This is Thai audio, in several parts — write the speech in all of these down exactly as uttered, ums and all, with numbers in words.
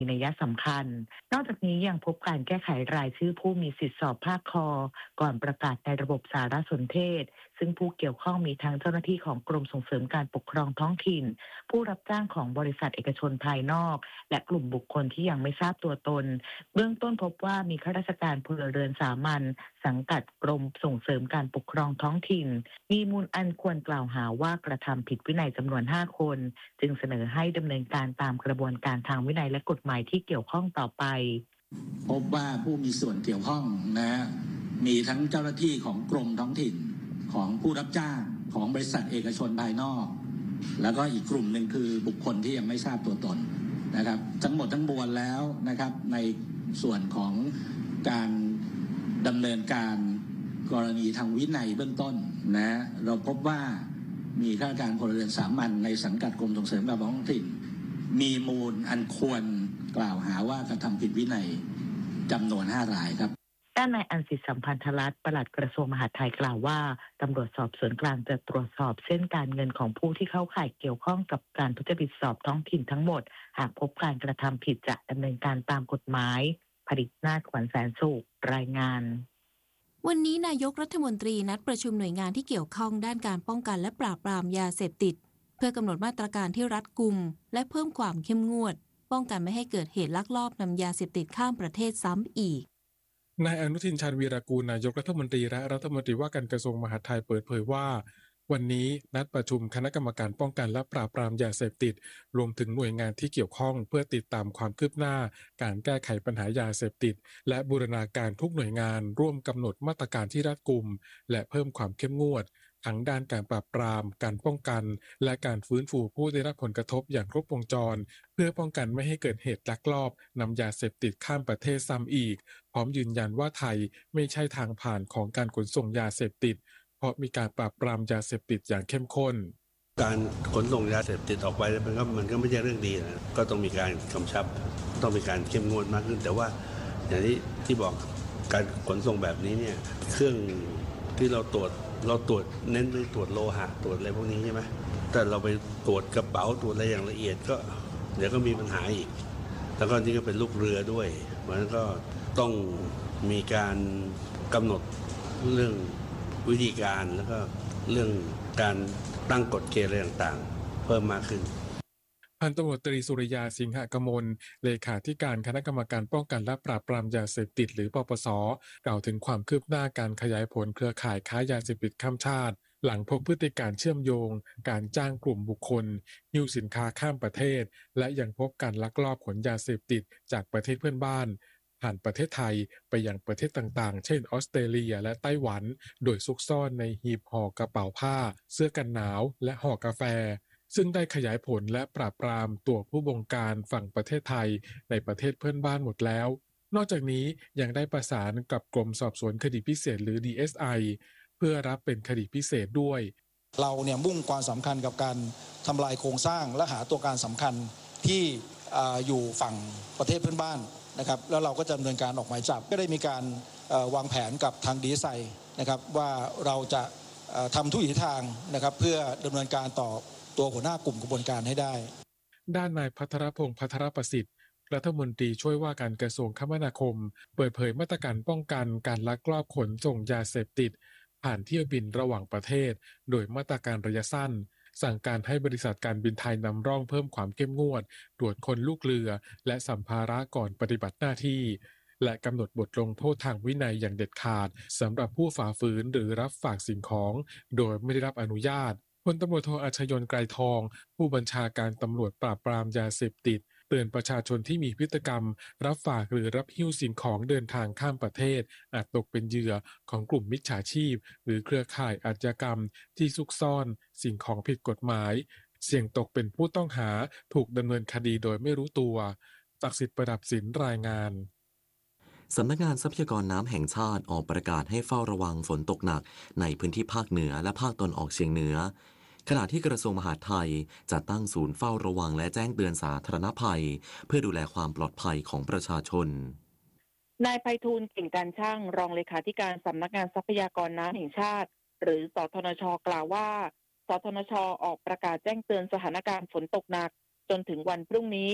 มีนัยสำคัญนอกจากนี้ยังพบการแก้ไขรายชื่อผู้มีสิทธิสอบภาคคอก่อนประกาศในระบบสารสนเทศซึ่งผู้เกี่ยวข้องมีทั้งเจ้าหน้าที่ของกรมส่งเสริมการปกครองท้องถิ่นผู้รับจ้างของบริษัทเอกชนภายนอกและกลุ่มบุคคลที่ยังไม่ทราบตัวตนเบื้องต้นพบว่ามีข้าราชการพลเรือนสามัญสังกัดกรมส่งเสริมการปกครองท้องถิ่นมีมูลอันควรกล่าวหาว่ากระทำผิดวินัยจำนวนห้าคนจึงเสนอให้ดำเนินการตามกระบวนการทางวินัยและกฎหมายที่เกี่ยวข้องต่อไปพบว่าผู้มีส่วนเกี่ยวข้องนะมีทั้งเจ้าหน้าที่ของกรมท้องถิ่นของผู้รับจ้างของบริษัทเอกชนภายนอกแล้วก็อีกกลุ่มหนึ่งคือบุคคลที่ยังไม่ทราบตัวตนนะครับทั้งหมดทั้งมวลแล้วนะครับในส่วนของการดำเนินการกรณีทางวินัยเบื้องต้นนะเราพบว่ามีข้าราชการพลเรือนสามัญในสังกัดกรมส่งเสริมการปกครองท้องถิ่นมีมูลอันควรกล่าวหาว่ากระทำผิดวินัยจำนวนห้ารายครับด้านนายอันสิทธิสัมพันธรัตน์ปลัดกระทรวงมหาดไทยกล่าวว่าตำรวจสอบสวนกลางจะตรวจสอบเส้นการเงินของผู้ที่เข้าข่ายเกี่ยวข้องกับการทุจริตสอบท้องถิ่นทั้งหมดหากพบการกระทำผิดจะดำเนินการตามกฎหมายผลิตนาถขวัญแสนสุขรายงานวันนี้นายกรัฐมนตรีนัดประชุมหน่วยงานที่เกี่ยวข้องด้านการป้องกันและปราบปรามยาเสพติดเพื่อกำหนดมาตรการที่รัดกุมและเพิ่มความเข้มงวดป้องกันไม่ให้เกิดเหตุลักลอบนำยาเสพติดข้ามประเทศซ้ำอีกนายอนุทินชาญวีรกูลนายกรัฐมนตรีและรัฐมนตรีว่าการกระทรวงมหาดไทยเปิดเผยว่าวันนี้นัดประชุมคณะกรรมการป้องกันและปราบปรามยาเสพติดรวมถึงหน่วยงานที่เกี่ยวข้องเพื่อติดตามความคืบหน้าการแก้ไขปัญหายาเสพติดและบูรณาการทุกหน่วยงานร่วมกำหนดมาตรการที่รัดกุมและเพิ่มความเข้มงวดทั้งด้านการปราบปรามการป้องกันและการฟื้นฟูผู้ได้รับผลกระทบอย่างครบวงจรเพื่อป้องกันไม่ให้เกิดเหตุลักลอบนำยาเสพติดข้ามประเทศซ้ำอีกพร้อมยืนยันว่าไทยไม่ใช่ทางผ่านของการขนส่งยาเสพติดเพราะมีการปราบปรามยาเสพติดอย่างเข้มข้นการขนส่งยาเสพติดออกไปมันก็มันก็ไม่ใช่เรื่องดีนะก็ต้องมีการกำชับต้องมีการเข้มงวดมากขึ้นแต่ว่าอย่างที่ที่บอกการขนส่งแบบนี้เนี่ยเครื่องที่เราตรวจเราตรวจเน้นตรวจโลหะตรวจอะไรพวกนี้ใช่ไหมแต่เราไปตรวจกระเป๋าตรวจอะไรอย่างละเอียดก็เดี๋ยวก็มีปัญหาอีกแล้วก็นี่ก็เป็นลูกเรือด้วยมันก็ต้องมีการกำหนดเรื่องวิธีการแล้วก็เรื่องการตั้งกฎเกณฑ์อะไรต่างๆเพิ่มมากขึ้นพันตำรวจตรีสุริยาสิงหกมลเลขาธิการคณะกรรมการป้องกันและปราบปรามยาเสพติดหรือปปส.กล่าวถึงความคืบหน้าการขยายผลเครือข่ายค้ายาเสพติดข้ามชาติหลังพบพฤติการเชื่อมโยงการจ้างกลุ่มบุคคลหิ้วสินค้าข้ามประเทศและยังพบการลักลอบขนยาเสพติดจากประเทศเพื่อนบ้านผ่านประเทศไทยไปยังประเทศต่างๆเช่นออสเตรเลียและไต้หวันโดยซุกซ่อนในหีบห่อกระเป๋าผ้าเสื้อกันหนาวและห่อกาแฟซึ่งได้ขยายผลและปราบปรามตัวผู้บงการฝั่งประเทศไทยในประเทศเพื่อนบ้านหมดแล้วนอกจากนี้ยังได้ประสานกับกรมสอบสวนคดีพิเศษหรือ ดี เอส ไอ เพื่อรับเป็นคดีพิเศษด้วยเราเนี่ยมุ่งความสำคัญกับการทำลายโครงสร้างและหาตัวการสำคัญที่อยู่ฝั่งประเทศเพื่อนบ้านนะครับแล้วเราก็จะดำเนินการออกหมายจับก็ได้มีการวางแผนกับทาง ดี เอส ไอ นะครับว่าเราจะทำทุกวิถีทางนะครับเพื่อดำเนินการต่อตัวหัวหน้ากลุ่มกระบวนการให้ได้ด้านนายภัทรพงษ์ภัทรประสิทธิ์รัฐมนตรีช่วยว่าการกระทรวงคมนาคมเปิดเผยมาตรการป้องกันการลักลอบขนส่งยาเสพติดผ่านเที่ยวบินระหว่างประเทศโดยมาตรการระยะสั้นสั่งการให้บริษัทการบินไทยนำร่องเพิ่มความเข้มงวดตรวจคนลูกเรือและสัมภาระก่อนปฏิบัติหน้าที่และกำหนดบทลงโทษทางวินัยอย่างเด็ดขาดสำหรับผู้ฝ่าฝืนหรือรับฝากสิ่งของโดยไม่ได้รับอนุญาตพลตำรวจโทอัชยนต์ไกรทองผู้บัญชาการตำรวจปราบปรามยาเสพติดเตือนประชาชนที่มีพฤติกรรมรับฝากหรือรับหิ้วสิ่งของเดินทางข้ามประเทศอาจตกเป็นเหยื่อของกลุ่มมิจฉาชีพหรือเครือข่ายอาชญากรรมที่ซุกซ่อนสิ่งของผิดกฎหมายเสี่ยงตกเป็นผู้ต้องหาถูกดำเนินคดีโดยไม่รู้ตัวศักดิ์สิทธิ์ประดับศิลป์รายงานสำนักงานทรัพยากรน้ำแห่งชาติออกประกาศให้เฝ้าระวังฝนตกหนักในพื้นที่ภาคเหนือและภาคตะวันออกเฉียงเหนือขณะที่กระทรวงมหาดไทยจัดตั้งศูนย์เฝ้าระวังและแจ้งเตือนสาธารณภัยเพื่อดูแลความปลอดภัยของประชาชนนายไพฑูรย์เก่งการช่างรองเลขาธิการสำนักงานทรัพยากรน้ำแห่งชาติหรือสทนช.กล่าวว่าสทนช.ออกประกาศแจ้งเตือนสถานการณ์ฝนตกหนักจนถึงวันพรุ่งนี้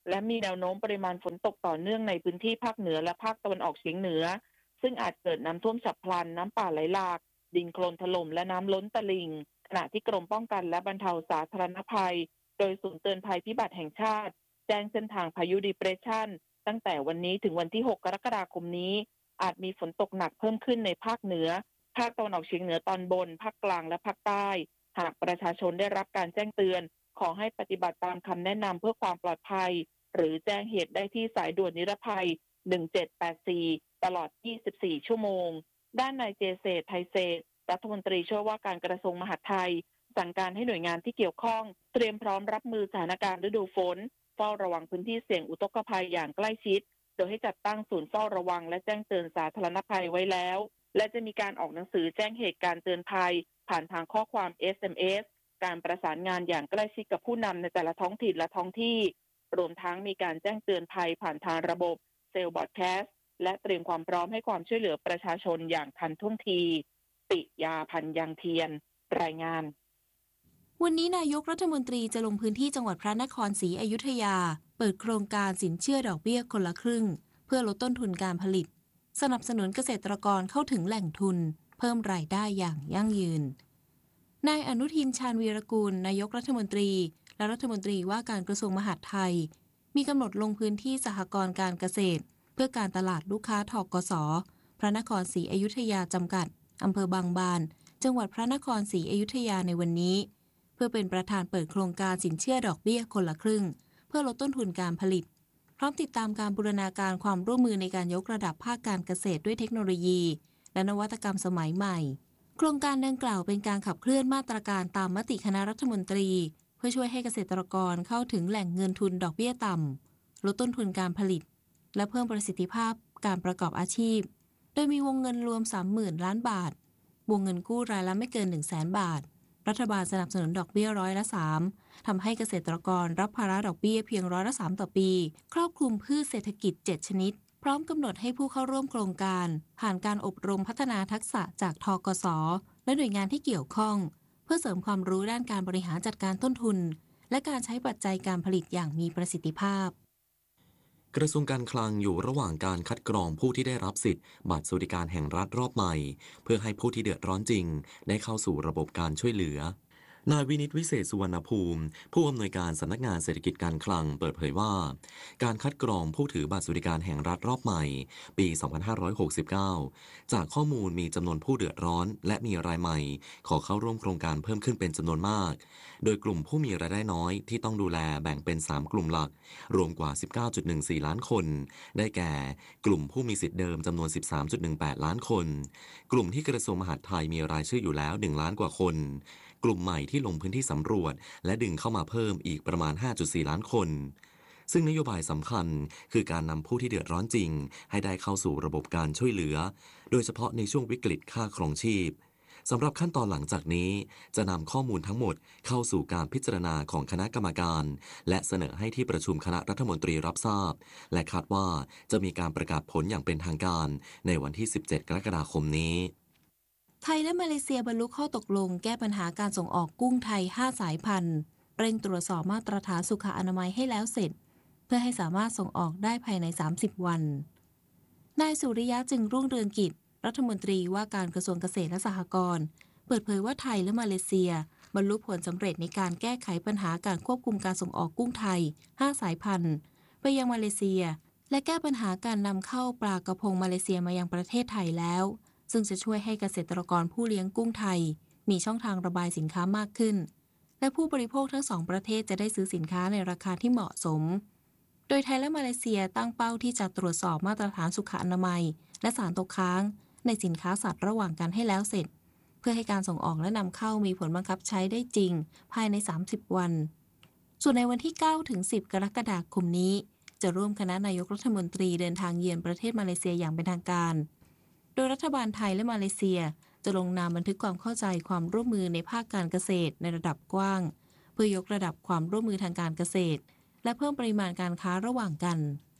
และมีแนวโน้มปริมาณฝนตกต่อเนื่องในพื้นที่ภาคเหนือและภาคตะวันออกเฉียงเหนือซึ่งอาจเกิดน้ำท่วมฉับพลันน้ำป่าไหลหลากดินโคลนถล่มและน้ำล้นตลิ่งขณะที่กรมป้องกันและบรรเทาสาธารณภัยโดยศูนย์เตือนภัยพิบัติแห่งชาติแจ้งเส้นทางพายุดีเพรสชันตั้งแต่วันนี้ถึงวันที่หกกรกฎาคมนี้อาจมีฝนตกหนักเพิ่มขึ้นในภาคเหนือภาคตะวันออกเฉียงเหนือตอนบนภาคกลางและภาคใต้หากประชาชนได้รับการแจ้งเตือนขอให้ปฏิบัติตามคำแนะนำเพื่อความปลอดภัยหรือแจ้งเหตุได้ที่สายด่วนนิรภัยหนึ่งเจ็ดแปดสี่ตลอดยี่สิบสี่ชั่วโมงด้านนายเจเศรษฐ์ไทยเศรษฐ์รัฐมนตรีช่วยว่าการกระทรวงมหาดไทยสั่งการให้หน่วยงานที่เกี่ยวข้องเตรียมพร้อมรับมือสถานการณ์ฤดูฝนเฝ้าระวังพื้นที่เสี่ยงอุทกภัยอย่างใกล้ชิดโดยให้จัดตั้งศูนย์เฝ้าระวังและแจ้งเตือนสาธารณภัยไว้แล้วและจะมีการออกหนังสือแจ้งเหตุการณ์เตือนภัยผ่านทางข้อความ เอส เอ็ม เอส การประสานงานอย่างใกล้ชิดกับผู้นำในแต่ละท้องถิ่นและท้องที่รวมทั้งมีการแจ้งเตือนภัยผ่านทางระบบเซลล์บอดแคสต์และเตรียมความพร้อมให้ความช่วยเหลือประชาชนอย่างทันท่วงทีปิยาพันธ์ยังเทียนรายงานวันนี้นายกรัฐมนตรีจะลงพื้นที่จังหวัดพระนครศรีอยุธยาเปิดโครงการสินเชื่อดอกเบี้ยคนละครึ่งเพื่อลดต้นทุนการผลิตสนับสนุนเกษตรกรเข้าถึงแหล่งทุนเพิ่มรายได้อย่างยั่งยืนนายอนุทินชาญวีรกูลนายกรัฐมนตรีและรัฐมนตรีว่าการกระทรวงมหาดไทยมีกำหนดลงพื้นที่สหกรณ์การเกษตรเพื่อการตลาดลูกค้าทกส.พระนครศรีอยุธยาจำกัดอำเภอบางบานจังหวัดพระนครศรีอยุธยาในวันนี้เพื่อเป็นประธานเปิดโครงการสินเชื่อดอกเบี้ยคนละครึ่งเพื่อลดต้นทุนการผลิตพร้อมติดตามการบูรณาการความร่วมมือในการยกระดับภาคการเกษตรด้วยเทคโนโลยีและนวัตกรรมสมัยใหม่โครงการดังกล่าวเป็นการขับเคลื่อนมาตรการตามมติคณะรัฐมนตรีเพื่อช่วยให้เกษตรกรเข้าถึงแหล่งเงินทุนดอกเบี้ยต่ำลดต้นทุนการผลิตและเพิ่มประสิทธิภาพการประกอบอาชีพโดยมีวงเงินรวม สามหมื่น ล้านบาทวงเงินกู้รายละไม่เกิน หนึ่งแสน บาทรัฐบาลสนับสนุนดอกเบี้ยร้อยละสามทำให้เกษตรกรรับภาระดอกเบี้ยเพียงร้อยละสามต่อปีครอบคลุมพืชเศรษฐกิจเจ็ดชนิดพร้อมกำหนดให้ผู้เข้าร่วมโครงการผ่านการอบรมพัฒนาทักษะจากทกส.และหน่วยงานที่เกี่ยวข้องเพื่อเสริมความรู้ด้านการบริหารจัดการต้นทุนและการใช้ปัจจัยการผลิตอย่างมีประสิทธิภาพกระทรวงการคลังอยู่ระหว่างการคัดกรองผู้ที่ได้รับสิทธิ์บัตรสวัสดิการแห่งรัฐรอบใหม่เพื่อให้ผู้ที่เดือดร้อนจริงได้เข้าสู่ระบบการช่วยเหลือนายวินิตวิเศษสุวรรณภูมิผู้อำนวยการสำนักงานเศรษฐกิจการคลังเปิดเผยว่าการคัดกรองผู้ถือบัตรสวัสดิการแห่งรัฐรอบใหม่ปีสองพันห้าร้อยหกสิบเก้าจากข้อมูลมีจำนวนผู้เดือดร้อนและมีรายใหม่ขอเข้าร่วมโครงการเพิ่มขึ้นเป็นจำนวนมากโดยกลุ่มผู้มีรายได้น้อยที่ต้องดูแลแบ่งเป็นสามกลุ่มหลักรวมกว่า สิบเก้าจุดหนึ่งสี่ ล้านคนได้แก่กลุ่มผู้มีสิทธิ์เดิมจำนวน สิบสามจุดหนึ่งแปด ล้านคนกลุ่มที่กระทรวงมหาดไทยมีรายชื่ออยู่แล้วหนึ่งล้านกว่าคนกลุ่มใหม่ที่ลงพื้นที่สำรวจและดึงเข้ามาเพิ่มอีกประมาณ ห้าจุดสี่ ล้านคนซึ่งนโยบายสำคัญคือการนำผู้ที่เดือดร้อนจริงให้ได้เข้าสู่ระบบการช่วยเหลือโดยเฉพาะในช่วงวิกฤตค่าครองชีพสำหรับขั้นตอนหลังจากนี้จะนำข้อมูลทั้งหมดเข้าสู่การพิจารณาของคณะกรรมการและเสนอให้ที่ประชุมคณะรัฐมนตรีรับทราบและคาดว่าจะมีการประกาศผลอย่างเป็นทางการในวันที่สิบเจ็ดกรกฎาคมนี้ไทยและมาเลเซียบรรลุข้อตกลงแก้ปัญหาการส่งออกกุ้งไทยห้าสายพันธุ์เร่งตรวจสอบมาตรฐานสุขอนามัยให้แล้วเสร็จเพื่อให้สามารถส่งออกได้ภายในสามสิบวันนายสุริยะจึงรุ่งเรืองกิจรัฐมนตรีว่าการกระทรวงเกษตรและสหกรณ์เปิดเผยว่าไทยและมาเลเซียบรรลุผลสำเร็จในการแก้ไขปัญหาการควบคุมการส่งออกกุ้งไทยห้าสายพันธุ์ไปยังมาเลเซียและแก้ปัญหาการนำเข้าปลากระพงมาเลเซียมายังประเทศไทยแล้วซึ่งจะช่วยให้เกษตรกรผู้เลี้ยงกุ้งไทยมีช่องทางระบายสินค้ามากขึ้นและผู้บริโภคทั้งสองประเทศจะได้ซื้อสินค้าในราคาที่เหมาะสมโดยไทยและมาเลเซียตั้งเป้าที่จะตรวจสอบมาตรฐานสุขอนามัยและสารตกค้างในสินค้าสัตว์ระหว่างกันให้แล้วเสร็จเพื่อให้การส่งออกและนำเข้ามีผลบังคับใช้ได้จริงภายในสามสิบวันส่วนในวันที่เก้าถึงสิบกรกฎาคมนี้จะร่วมคณะนายกรัฐมนตรีเดินทางเยือนประเทศมาเลเซียอย่างเป็นทางการโดยรัฐบาลไทยและมาเลเซียจะลงนามบันทึกความเข้าใจความร่วมมือในภาคการเกษตรในระดับกว้างเพื่อยกระดับความร่วมมือทางการเกษตรและเพิ่มปริมาณการค้าระหว่างกัน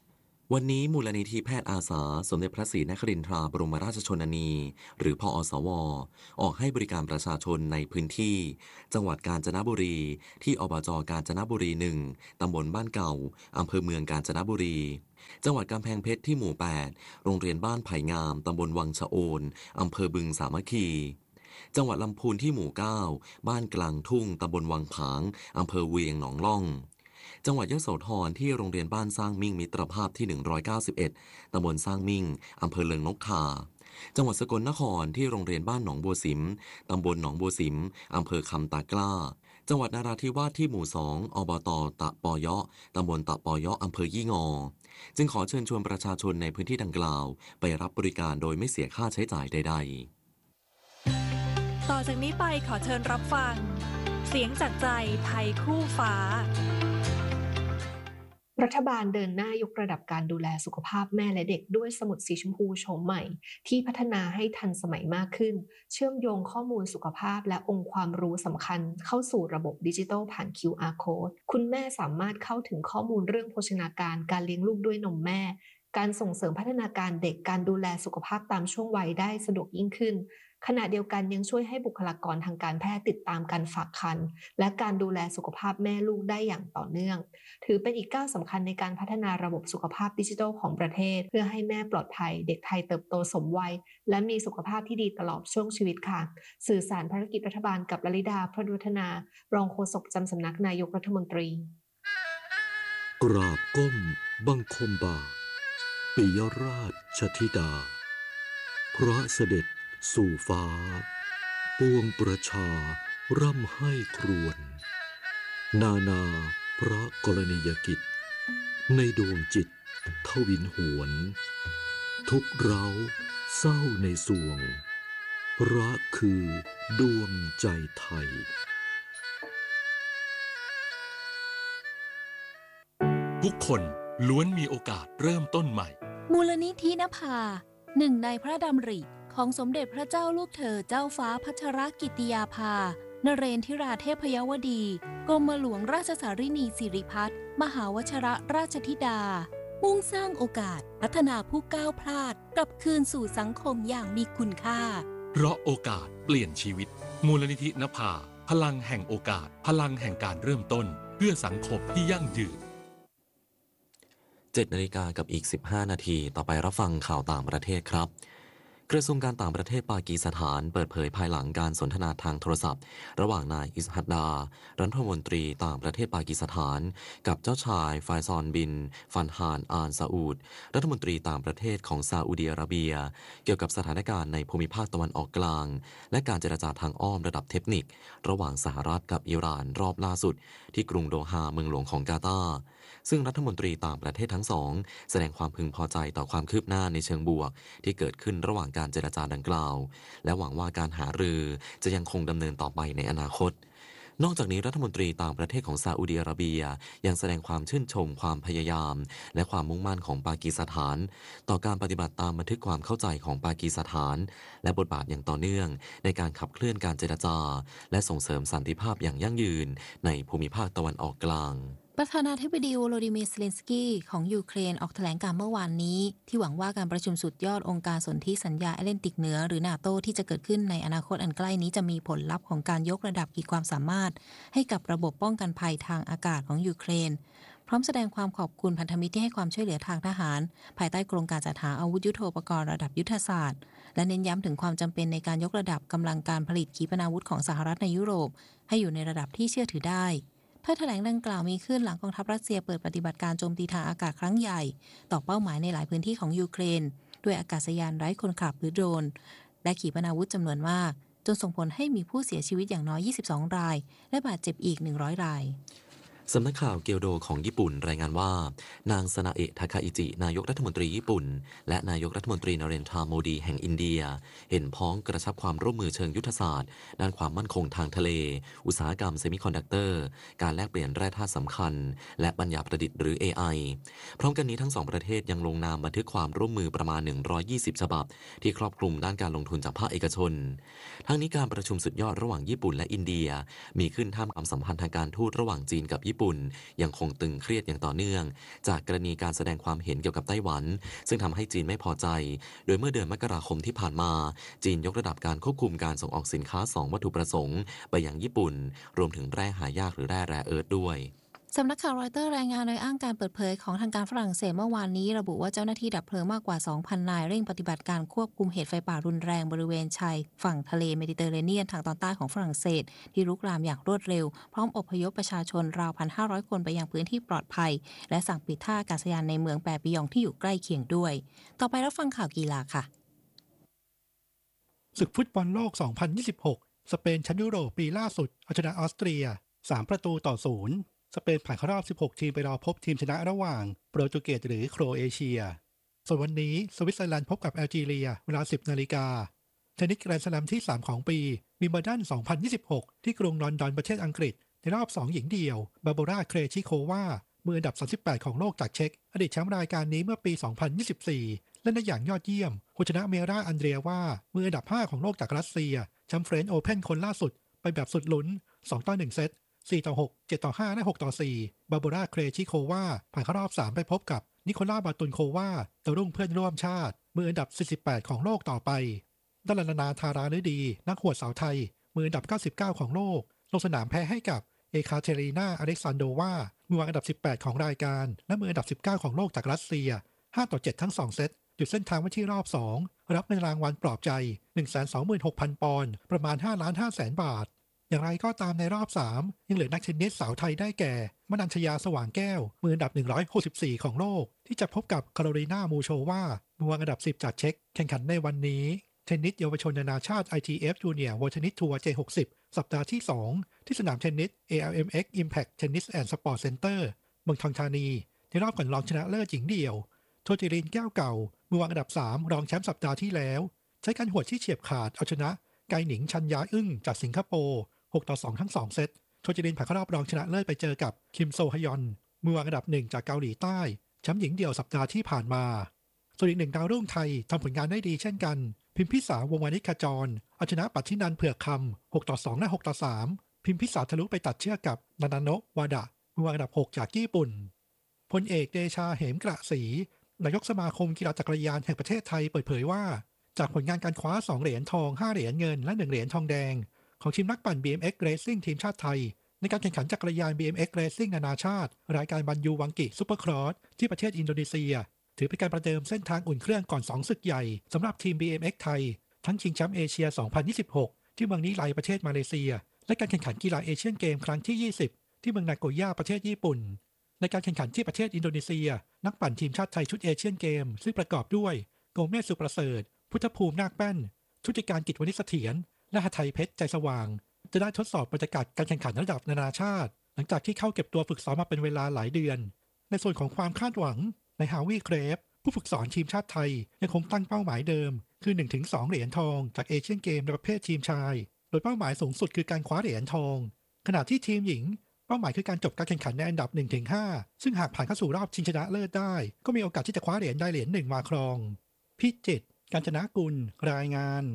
วันนี้มูลนิธิแพทย์อาสาสมเด็จพระศรีนครินทราบรมราชชนนีหรือพอสวออกให้บริการประชาชนในพื้นที่จังหวัดกาญจนบุรีที่อบจ.กาญจนบุรีหนึ่งตำบลบ้านเก่าอำเภอเมืองกาญจนบุรีจังหวัดกำแพงเพชรที่หมู่แปดโรงเรียนบ้านไผ่งามตำบลวังชะโอนอำเภอบึงสามัคคีจังหวัดลำพูนที่หมู่เก้าบ้านกลางทุ่งตำบลวังผางอำเภอเวียงหนองล่องจังหวัดยโสธรที่โรงเรียนบ้านสร้างมิ่งมิตรภาพที่หนึ่งร้อยเก้าสิบเอ็ดตำบลสร้างมิ่งอำเภอเลิงนกทาจังหวัดสกลนครที่โรงเรียนบ้านหนองบัวสิมตำบลหนองบัวสิมอำเภอคำตากล้าจังหวัดนราธิวาสที่หมู่สองอบต.ตะปอยะตำบลตะปอยะอำเภอยี่งอจึงขอเชิญชวนประชาชนในพื้นที่ดังกล่าวไปรับบริการโดยไม่เสียค่าใช้จ่ายใดๆต่อจากนี้ไปขอเชิญรับฟังเสียงจากใจไทยคู่ฟ้ารัฐบาลเดินหน้ายกระดับการดูแลสุขภาพแม่และเด็กด้วยสมุดสีชมพูโฉมใหม่ที่พัฒนาให้ทันสมัยมากขึ้นเชื่อมโยงข้อมูลสุขภาพและองค์ความรู้สำคัญเข้าสู่ระบบดิจิทัลผ่าน คิว อาร์ Code คุณแม่สามารถเข้าถึงข้อมูลเรื่องโภชนาการการเลี้ยงลูกด้วยนมแม่การส่งเสริมพัฒนาการเด็กการดูแลสุขภาพตามช่วงวัยได้สะดวกยิ่งขึ้นขณะเดียวกันยังช่วยให้บุคลากรทางการแพทย์ติดตามการฝากครรภ์และการดูแลสุขภาพแม่ลูกได้อย่างต่อเนื่องถือเป็นอีกก้าวสำคัญในการพัฒนาระบบสุขภาพดิจิทัลของประเทศเพื่อให้แม่ปลอดภัยเด็กไทยเติบโตสมวัยและมีสุขภาพที่ดีตลอดช่วงชีวิตค่ะสื่อสารภารกิจรัฐบาลกับลลิดาพรดุวัฒนารองโฆษกประจำสำนักนายกรัฐมนตรีกราบก้มบังคมบาทปิยราชธิดาพระเสด็จสู่ฟ้าปวงประชาร่ำให้ครวญนานาพระกรณียกิจในดวงจิตทวินหวนทุกเร้าเศร้าในสวงพระคือดวงใจไทยทุกคนล้วนมีโอกาสเริ่มต้นใหม่มูลนิธินภาหนึ่งในพระดำริของสมเด็จพระเจ้าลูกเธอเจ้าฟ้าพัชรกิติยาภานเรนทิราเทพยวดีกรมหลวงราชสารินีสิริพัฒน์มหาวชรราชธิดามุ่งสร้างโอกาสพัฒนาผู้ก้าวพลาดกลับคืนสู่สังคมอย่างมีคุณค่าเพราะโอกาสเปลี่ยนชีวิตมูลนิธินภาพลังแห่งโอกาสพลังแห่งการเริ่มต้นเพื่อสังคมที่ยั่งยืนเจ็ดนาฬิกากับอีกสิบห้านาทีต่อไปรับฟังข่าวต่างประเทศครับกระทรวงการต่างประเทศปากีสถานเปิดเผยภายหลังการสนทนาทางโทรศัพท์ระหว่างนายอิสฮัดดารัฐมนตรีต่างประเทศปากีสถานกับเจ้าชายฟายซอนบินฟันฮานอานซาอูดรัฐมนตรีต่างประเทศของซาอุดิอาระเบียเกี่ยวกับสถานการณ์ในภูมิภาคตะวันออกกลางและการเจรจาทางอ้อมระดับเทคนิคระหว่างสหรัฐกับอิหร่านรอบล่าสุดที่กรุงโดฮาเมืองหลวงของกาตาร์ซึ่งรัฐมนตรีต่างประเทศทั้งสองแสดงความพึงพอใจต่อความคืบหน้าในเชิงบวกที่เกิดขึ้นระหว่างการเจรจาดังกล่าวและหวังว่าการหารือจะยังคงดำเนินต่อไปในอนาคตนอกจากนี้รัฐมนตรีต่างประเทศของซาอุดิอาระเบียยังแสดงความชื่นชมความพยายามและความมุ่งมั่นของปากีสถานต่อการปฏิบัติตามบันทึกความเข้าใจของปากีสถานและบทบาทอย่างต่อเนื่องในการขับเคลื่อนการเจรจาและส่งเสริมสันติภาพอย่างยั่งยืนในภูมิภาคตะวันออกกลางประธานาธิบดีโวโลดิมีร์ เซเลนสกี้ของยูเครนออกแถลงการเมื่อวานนี้ที่หวังว่าการประชุมสุดยอดองค์การสนธิสัญญาแอตแลนติกเหนือหรือนาโตที่จะเกิดขึ้นในอนาคตอันใกล้นี้จะมีผลลัพธ์ของการยกระดับขีดความสามารถให้กับระบบป้องกันภัยทางอากาศของยูเครนพร้อมแสดงความขอบคุณพันธมิตรที่ให้ความช่วยเหลือทางทหารภายใต้โครงการจัดหาอาวุธยุทโธปกรณ์ระดับยุทธศาสตร์และเน้นย้ำถึงความจำเป็นในการยกระดับกำลังการผลิตขีปนาวุธของสหรัฐในยุโรปให้อยู่ในระดับที่เชื่อถือได้ถ้อยแถลงดังกล่าวมีขึ้นหลังกองทัพรัสเซียเปิดปฏิบัติการโจมตีทางอากาศครั้งใหญ่ต่อเป้าหมายในหลายพื้นที่ของยูเครนด้วยอากาศยานไร้คนขับหรือโดรนและขีปนาวุธจำนวนมากจนส่งผลให้มีผู้เสียชีวิตอย่างน้อยยี่สิบสองรายและบาดเจ็บอีกหนึ่งร้อยรายสำนักข่าวเกียวโดของญี่ปุ่นรายงานว่านางซานาเอะ ทาคาอิจินายกรัฐมนตรีญี่ปุ่นและนายกรัฐมนตรีนเรนทรา โมดีแห่งอินเดียเห็นพ้องกระชับความร่วมมือเชิงยุทธศาสตร์ด้านความมั่นคงทางทะเลอุตสาหกรรมเซมิคอนดักเตอร์การแลกเปลี่ยนแร่ธาตุสำคัญและปัญญาประดิษฐ์หรือ เอ ไอ พร้อมกันนี้ทั้งสองประเทศยังลงนามบันทึกความร่วมมือประมาณหนึ่งร้อยยี่สิบฉบับที่ครอบคลุมด้านการลงทุนจากภาคเอกชนทั้งนี้การประชุมสุดยอดระหว่างญี่ปุ่นและอินเดียมีขึ้นท่ามกลางสัมพันธ์ทางการทูตระหว่างจีนกับญี่ปุ่นปุ่นยังคงตึงเครียดอย่างต่อเนื่องจากกรณีการแสดงความเห็นเกี่ยวกับไต้หวันซึ่งทำให้จีนไม่พอใจโดยเมื่อเดือนมกราคมที่ผ่านมาจีนยกระดับการควบคุมการส่งออกสินค้าสองวัตถุประสงค์ไปยังญี่ปุ่นรวมถึงแร่หายากหรือแร่แรเอิร์ธด้วยสำนักข่าวรอยเตอร์รายงานโดยอ้างการเปิดเผยของทางการฝรั่งเศสเมื่อวานนี้ระบุว่าเจ้าหน้าที่ดับเพลิงมากกว่า สองพัน นายเร่งปฏิบัติการควบคุมเหตุไฟป่ารุนแรงบริเวณชายฝั่งทะเลเมดิเตอร์เรเนียนทางตอนใต้ของฝรั่งเศสที่รุกรามอย่างรวดเร็วพร้อมอพยพประชาชนราว หนึ่งพันห้าร้อย คนไปยังพื้นที่ปลอดภัยและสั่งปิดท่าอากาศยานในเมืองแปปิยองที่อยู่ใกล้เคียงด้วยต่อไปรับฟังข่าวกีฬาค่ะศึกฟุตบอลโลก สองพันยี่สิบหก สเปนแชมป์ยุโรปปีล่าสุดเอาชนะออสเตรียสามประตูต่อศูนย์สเปนผ่านเข้ารอบสิบหกทีมไปรอพบทีมชนะระหว่างโปรตุเกสหรือโครเอเชียส่วนวันนี้สวิตเซอร์แลนด์พบกับแอลจีเรียเวลา สิบนาฬิกาเทนนิสแกรนด์สแลมที่สามของปีวิมเบิลดัน สองพันยี่สิบหก ที่กรุงลอนดอนประเทศอังกฤษในรอบสองหญิงเดี่ยวบาร์โบราเครชิโความืออันดับสามสิบแปดของโลกจากเช็กอดีตแชมป์รายการนี้เมื่อปี สองพันยี่สิบสี่ เล่นได้อย่างยอดเยี่ยมผู้ชนะเมราอันเดรียว่ามืออันดับห้าของโลกจากรัสเซียแชมป์เฟรนช์โอเพ่นคนล่าสุดไปแบบสุดลุ้นสองต่อหนึ่งเซตสี่ต่อหก เจ็ดต่อห้าและหกต่อสี่บาร์โบราเครชิโควาผ่านเข้ารอบสามไปพบกับนิโคล่าบาตุนโควาดาวรุ่งเพื่อนร่วมชาติมืออันดับสี่สิบแปดของโลกต่อไปดารานาธาราฤดีนักหวดสาวไทยมืออันดับเก้าสิบเก้าของโลกลงสนามแพ้ให้กับเอคาเทรีนาอเล็กซานโดวามือวางอันดับสิบแปดของรายการและมืออันดับสิบเก้าของโลกจากรัสเซียห้าต่อเจ็ดทั้งสองเซตหยุดเส้นทางไว้ที่รอบสองรับเงินรางวัลปลอบใจ หนึ่งแสนสองหมื่นหกพัน ปอนด์ประมาณห้าล้านห้าแสนบาทอย่างไรก็ตามในรอบสามยังเหลือนักเทนนิสสาวไทยได้แก่มนัญชยาสว่างแก้วมืออันดับหนึ่งร้อยหกสิบสี่ของโลกที่จะพบกับคาโรลีนามูโชวามือวางอันดับสิบจากเช็กแข่งขันในวันนี้เทนนิสเยาวชนนานาชาติ ไอ ที เอฟ Junior World Tennis Tour เจ หกสิบ สัปดาห์ที่สองที่สนามเทนนิส เอ แอล เอ็ม เอ็กซ์ Impact Tennis and Sport Center เมืองทองธานีในรอบก่อนรองชนะเลิศหญิงเดี่ยวโทจิรินแก้วเก่ามือวางอันดับสามรองแชมป์สัปดาห์ที่แล้วใช้การหวดที่เฉียบขาดเอาชนะไกหนิงชัญญาอึ้งจากสิงคโปร์หกต่อสองทั้งสองเซตโทจิรินผ่านเข้ารอบรองชนะเลิศไปเจอกับคิมโซฮยอนมือวางอันดับหนึ่งจากเกาหลีใต้แชมป์หญิงเดี่ยวสัปดาห์ที่ผ่านมาส่วนอีกหนึ่งดาวรุ่งไทยทำผลงานได้ดีเช่นกันพิมพิสาวงวานิชขจรเอาชนะปัทธินันท์เผือกคำหกต่อสองและหกต่อสามพิมพิสาทะลุไปตัดเชือกกับนานาโนะวาดะมือวางอันดับหกจากญี่ปุ่นพลเอกเดชาเหมกระศรีนายกสมาคมกีฬาจักรยานแห่งประเทศไทยเปิดเผยว่าจากผลงานการคว้าสองเหรียญทองห้าเหรียญเงินและหนึ่งเหรียญทองแดงของทีมนักปั่น บี เอ็ม เอ็กซ์ Racing ทีมชาติไทยในการแข่งขันจักรยาน บี เอ็ม เอ็กซ์ Racing นานาชาติรายการบันยูวังกิซุปเปอร์ครอสที่ประเทศอินโดนีเซียถือเป็นการประเดิมเส้นทางอุ่นเครื่องก่อนสองศึกใหญ่สำหรับทีม บี เอ็ม เอ็กซ์ ไทยทั้งชิงแชมป์เอเชีย สองพันยี่สิบหก ที่เมืองนิไลประเทศมาเลเซียและการแข่งขันกีฬาเอเชียนเกมครั้งที่ยี่สิบที่เมืองนาโกย่าประเทศญี่ปุ่นในการแข่งขันที่ประเทศอินโดนีเซียนักปั่นทีมชาติไทยชุดเอเชียนเกมซึ่งประกอบด้วยโกเมศสุประเสริฐพุทธภูมินาคแป้นชุติการกิจวณิชเสถียรและหทัยเพชรใจสว่างจะได้ทดสอบบรรยากาศการแข่งขันระดับนานาชาติหลังจากที่เข้าเก็บตัวฝึกซ้อมมาเป็นเวลาหลายเดือนในส่วนของความคาดหวังในฮาวิเครฟผู้ฝึกสอนทีมชาติไทยยังคงตั้งเป้าหมายเดิมคือ หนึ่งถึงสอง เหรียญทองจากเอเชียนเกมในประเภททีมชายโดยเป้าหมายสูงสุดคือการคว้าเหรียญทองขณะที่ทีมหญิงเป้าหมายคือการจบการแข่งขันในอันดับ หนึ่งถึงห้า ซึ่งหากผ่านเข้าสู่รอบชิงชนะเลิศได้ก็มีโอกาสที่จะคว้าเหรียญได้เหรียญหนึ่งมาครองพิจิตรกาญจนกุลรายงาน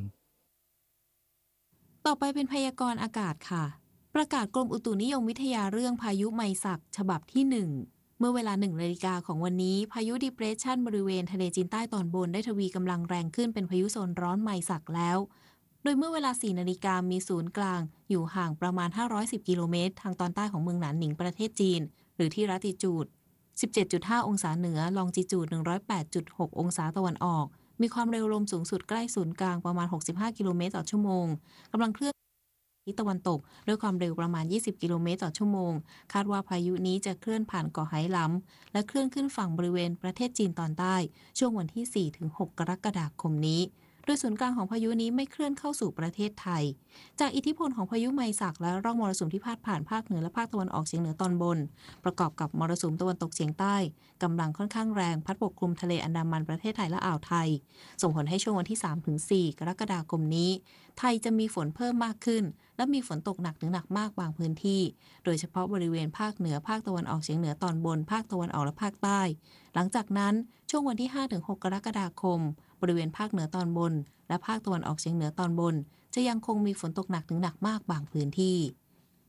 ต่อไปเป็นพยากรณ์อากาศค่ะประกาศกรมอุตุนิยมวิทยาเรื่องพายุไมซักฉบับที่หนึ่งเมื่อเวลาหนึ่งนาฬิกาของวันนี้พายุดิเพรสชันบริเวณทะเลจีนใต้ตอนบนได้ทวีกำลังแรงขึ้นเป็นพายุโซนร้อนไมซักแล้วโดยเมื่อเวลาสี่นาฬิกามีศูนย์กลางอยู่ห่างประมาณห้าร้อยสิบกิโลเมตรทางตอนใต้ของเมืองหนานหนิงประเทศจีนหรือที่ลัติจูด สิบเจ็ดจุดห้า องศาเหนือลองจิจูด หนึ่งร้อยแปดจุดหก องศาตะวันออกมีความเร็วลมสูงสุดใกล้ศูนย์กลางประมาณหกสิบห้ากิโลเมตรต่อชั่วโมงกำลังเคลื่อนทิศตะวันตกด้วยความเร็วประมาณยี่สิบกิโลเมตรต่อชั่วโมงคาดว่าพายุนี้จะเคลื่อนผ่านเกาะไหหลำและเคลื่อนขึ้นฝั่งบริเวณประเทศจีนตอนใต้ช่วงวันที่ สี่ถึงหก กรกฎาคมนี้โดยศูนย์กลางของพายุนี้ไม่เคลื่อนเข้าสู่ประเทศไทยจากอิทธิพลของพายุไมซักและร่องมรสุมที่พาดผ่านภาคเหนือและภาคตะวันออกเฉียงเหนือตอนบนประกอบกับมรสุมตะวันตกเฉียงใต้กำลังค่อนข้างแรงพัดปกคลุมทะเลอันดามันประเทศไทยและอ่าวไทยส่งผลให้ช่วงวันที่ สามถึงสี่ กรกฎาคมนี้ไทยจะมีฝนเพิ่มมากขึ้นและมีฝนตกหนักถึงหนักมากบางพื้นที่โดยเฉพาะบริเวณภาคเหนือภาคตะวันออกเฉียงเหนือตอนบนภาคตะวันออกและภาคใต้หลังจากนั้นช่วงวันที่ ห้าถึงหก กรกฎาคมบริเวณภาคเหนือตอนบนและภาคตะวันออกเฉียงเหนือตอนบนจะยังคงมีฝนตกหนักถึงหนักมากบางพื้นที่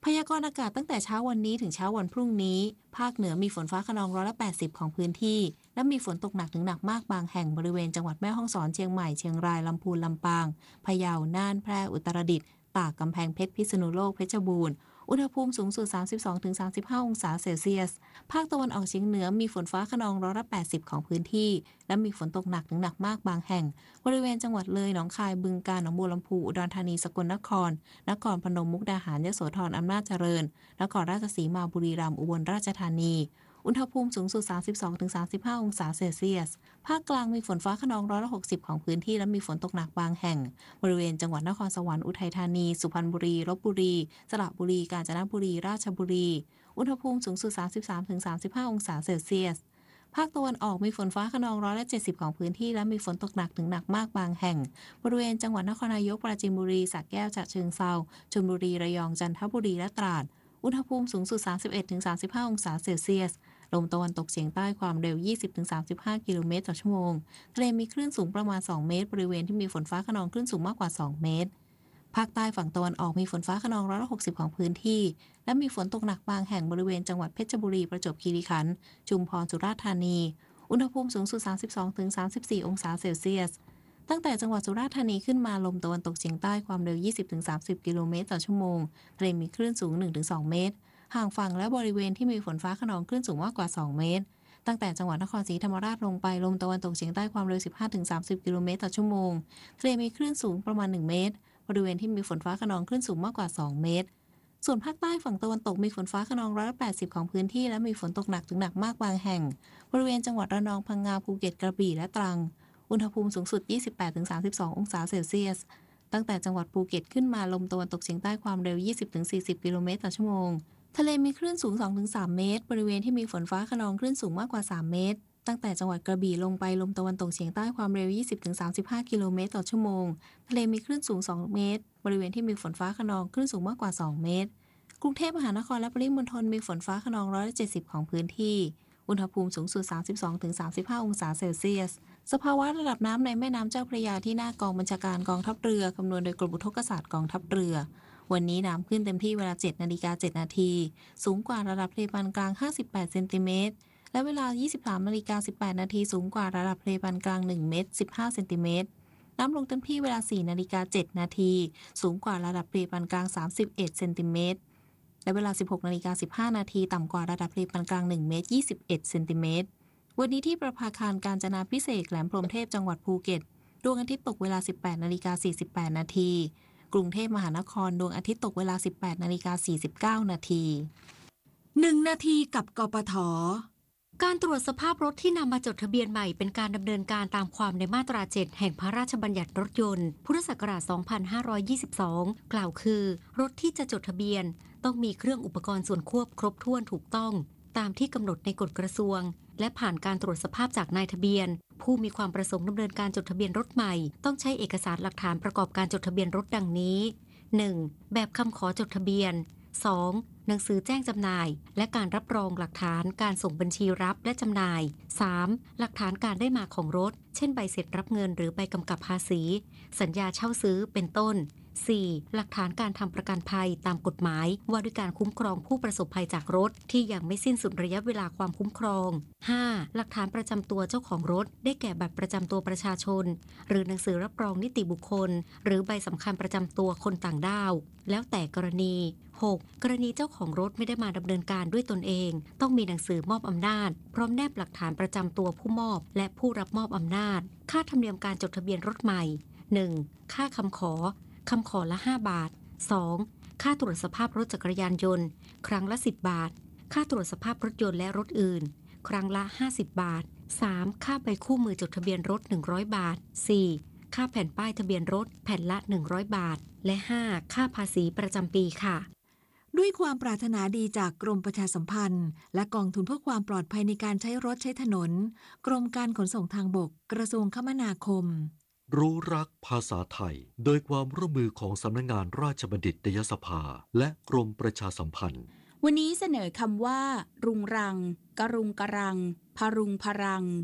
พยากรณ์อากาศตั้งแต่เช้าวันนี้ถึงเช้าวันพรุ่งนี้ภาคเหนือมีฝนฟ้าคะนองร้อยละแปดสิบของพื้นที่และมีฝนตกหนักถึงหนักมากบางแห่งบริเวณจังหวัดแม่ฮ่องสอนเชียงใหม่เชียงรายลำพูนลำปางพะเยาน่านแพร่อุตรดิตถ์ตากกำแพงเพชรพิษณุโลกเพชรบูรณ์อุณหภูมิสูงสุด สามสิบสองถึงสามสิบห้า องศาเซลเซียสภาคตะวันออกเฉียงเหนือมีฝนฟ้าคะนองร้อยละแปดสิบของพื้นที่และมีฝนตกหนักถึงหนักมากบางแห่งบริเวณจังหวัดเลยหนองคายบึงกาฬหนองบัวลำพูอุดรธานีสกลนครนครพนมมุกดาหารยโสธรอำนาจเจริญนครราชสีมาบุรีรัมย์อุบลราชธานีอุณหภูมิสูงสุด สามสิบสองถึงสามสิบห้า องศาเซลเซียสภาคกลางมีฝนฟ้าคะนองร้อยละหกสิบของพื้นที่และมีฝนตกหนักบางแห่งบริเวณจังหวัดนครสวรรค์อุทัยธานีสุพรรณบุรีลพบุรีสระบุรีกาญจนบุรีราชบุรีอุณหภูมิสูงสุด สามสิบสามถึงสามสิบห้า องศาเซลเซียสภาคตะวันออกมีฝนฟ้าคะนองร้อยละเจ็ดสิบของพื้นที่และมีฝนตกหนักถึงหนักมากบางแห่งบริเวณจังหวัดนครนายกปราจีนบุรีสระแก้วฉะเชิงเทราชลบุรีระยองจันทบุรีและตราดอุณหภูมิสูงสุด สามสิบเอ็ดถึงสามสิบห้า องศาเซลเซียสลมตะวันตกเฉียงใต้ความเร็ว ยี่สิบถึงสามสิบห้า กิโลเมตรต่อชั่วโมงทะเลมีคลื่นสูงประมาณสองเมตรบริเวณที่มีฝนฟ้าคะนองคลื่นสูงมากกว่าสองเมตรภาคใต้ฝั่งตะวันออกมีฝนฟ้าคะนองร้อยละหกสิบของพื้นที่และมีฝนตกหนักบางแห่งบริเวณจังหวัดเพชรบุรีประจวบคีรีขันธ์ชุมพรสุราษฎร์ธานีอุณหภูมิสูงสุด สามสิบสองถึงสามสิบสี่ องศาเซลเซียสตั้งแต่จังหวัดสุราษฎร์ธานีขึ้นมาลมตะวันตกเฉียงใต้ความเร็ว ยี่สิบถึงสามสิบ กิโลเมตรต่อชั่วโมงทะเลมีคลื่นสูง หนึ่งถึงสอง เมตรห่างฝั่งและบริเวณที่มีฝนฟ้าคะนองคลื่นสูงมากกว่าสองเมตรตั้งแต่จังหวัดนครศรีธรรมราชลงไปลมตะวันตกเฉียงใต้ความเร็ว สิบห้าถึงสามสิบ กิโลเมตรต่อชั่วโมงทะเลมีคลื่นสูงประมาณหนึ่งเมตรบริเวณที่มีฝนฟ้าคะนองคลื่นสูงมากกว่าสองเมตรส่วนภาคใต้ฝั่งตะวันตกมีฝนฟ้าคะนองร้อยละแปดสิบของพื้นที่และมีฝนตกหนักถึงหนักมากบางแห่งบริเวณจังหวัดระนองพังงาภูเก็ตกระบี่และตรังอุณหภูมิสูงสุด ยี่สิบแปดถึงสามสิบสอง องศาเซลเซียสตั้งแต่จังหวัดภูเก็ตขึ้นมาลมตะวันตกเฉียงใต้ความเร็ว ยี่สิบถึงสี่สิบ กิโลเมตรต่อชั่วโมงทะเลมีคลื่นสูง สองถึงสาม เมตรบริเวณที่มีฝนฟ้าคะนองคลื่นสูงมากกว่าสามเมตรตั้งแต่จังหวัดกระบี่ลงไปลมตะวันตกเฉียงใต้ความเร็ว ยี่สิบถึงสามสิบห้า กิโลเมตรต่อชั่วโมงทะเลมีคลื่นสูงสองเมตรบริเวณที่มีฝนฟ้าคะนองคลื่นสูงมากกว่าสองเมตรกรุงเทพมหานครและปริมณฑลมีฝนฟ้าคะนองร้อยละเจ็ดสิบของพื้นที่อุณหภูมิสูงสุด สามสิบสองถึงสามสิบห้า องศาเซลเซียสสภาวะระดับน้ำในแม่น้ำเจ้าพระยาที่หน้ากองบัญชาการกองทัพเรือคำนวณโดยกรมอุทกศาสตร์กองทัพเรือวันนี้น้ำขึ้นเต็มที่เวลา เจ็ดนาฬิกาเจ็ดนาทีสูงกว่าระดับทะเลปานกลางห้าสิบแปดเซนติเมตรและเวลา ยี่สิบสามนาฬิกาสิบแปดนาทีสูงกว่าระดับทะเลปานกลางหนึ่งเมตรสิบห้าเซนติเมตรน้ำลงเต็มที่เวลา สี่นาฬิกาเจ็ดนาทีสูงกว่าระดับทะเลปานกลางสามสิบเอ็ดเซนติเมตรและเวลา สิบหกนาฬิกาสิบห้านาทีต่ำกว่าระดับทะเลปานกลางหนึ่งเมตรยี่สิบเอ็ดเซนติเมตรวันนี้ที่ประภาคารกาญจนาภิเษกแหลมพรหมเทพจังหวัดภูเก็ตดวงอาทิตย์ตกเวลา สิบแปดนาฬิกาสี่สิบแปดนาทีกรุงเทพมหานครดวงอาทิตย์ตกเวลา สิบแปดนาฬิกาสี่สิบเก้านาทีหนึ่งนาทีกับกปท.การตรวจสภาพรถที่นำมาจดทะเบียนใหม่เป็นการดำเนินการตามความในมาตราเจ็ดแห่งพระราชบัญญัติรถยนต์พุทธศักราชสองพันห้าร้อยยี่สิบสองกล่าวคือรถที่จะจดทะเบียนต้องมีเครื่องอุปกรณ์ส่วนควบครบถ้วนถูกต้องตามที่กำหนดในกฎกระทรวงและผ่านการตรวจสภาพจากนายทะเบียนผู้มีความประสงค์ดำเนินการจดทะเบียนรถใหม่ต้องใช้เอกสารหลักฐานประกอบการจดทะเบียนรถดังนี้ หนึ่ง. แบบคำขอจดทะเบียน สอง. หนังสือแจ้งจำหน่ายและการรับรองหลักฐานการส่งบัญชีรับและจำหน่าย สาม. หลักฐานการได้มาของรถเช่นใบเสร็จรับเงินหรือใบกำกับภาษีสัญญาเช่าซื้อเป็นต้น สี่. หลักฐานการทำประกันภัยตามกฎหมายว่าด้วยการคุ้มครองผู้ประสบภัยจากรถที่ยังไม่สิ้นสุดระยะเวลาความคุ้มครอง ห้า. หลักฐานประจำตัวเจ้าของรถได้แก่บัตรประจำตัวประชาชนหรือหนังสือรับรองนิติบุคคลหรือใบสำคัญประจำตัวคนต่างด้าวแล้วแต่กรณี หก. กรณีเจ้าของรถไม่ได้มาดำเนินการด้วยตนเองต้องมีหนังสือมอบอำนาจพร้อมแนบหลักฐานประจำตัวผู้มอบและผู้รับมอบอำนาจค่าธรรมเนียมการจดทะเบียนรถใหม่ หนึ่ง. ค่าคำขอคำขอละห้าบาท สอง. ค่าตรวจสภาพรถจักรยานยนต์ครั้งละสิบบาทค่าตรวจสภาพรถยนต์และรถอื่นครั้งละห้าสิบบาท สาม. ค่าใบคู่มือจดทะเบียนรถหนึ่งร้อยบาท สี่. ค่าแผ่นป้ายทะเบียนรถแผ่นละหนึ่งร้อยบาทและ ห้า. ค่าภาษีประจำปีค่ะด้วยความปรารถนาดีจากกรมประชาสัมพันธ์และกองทุนเพื่อความปลอดภัยในการใช้รถใช้ถนนกรมการขนส่งทางบกกระทรวงคมนาคมรู้รักภาษาไทยโดยความร่วมมือของสำนักงานราชบัณฑิตยสภาและกรมประชาสัมพันธ์วันนี้เสนอคำว่ารุงรังกรุงกรังพรุงพรัง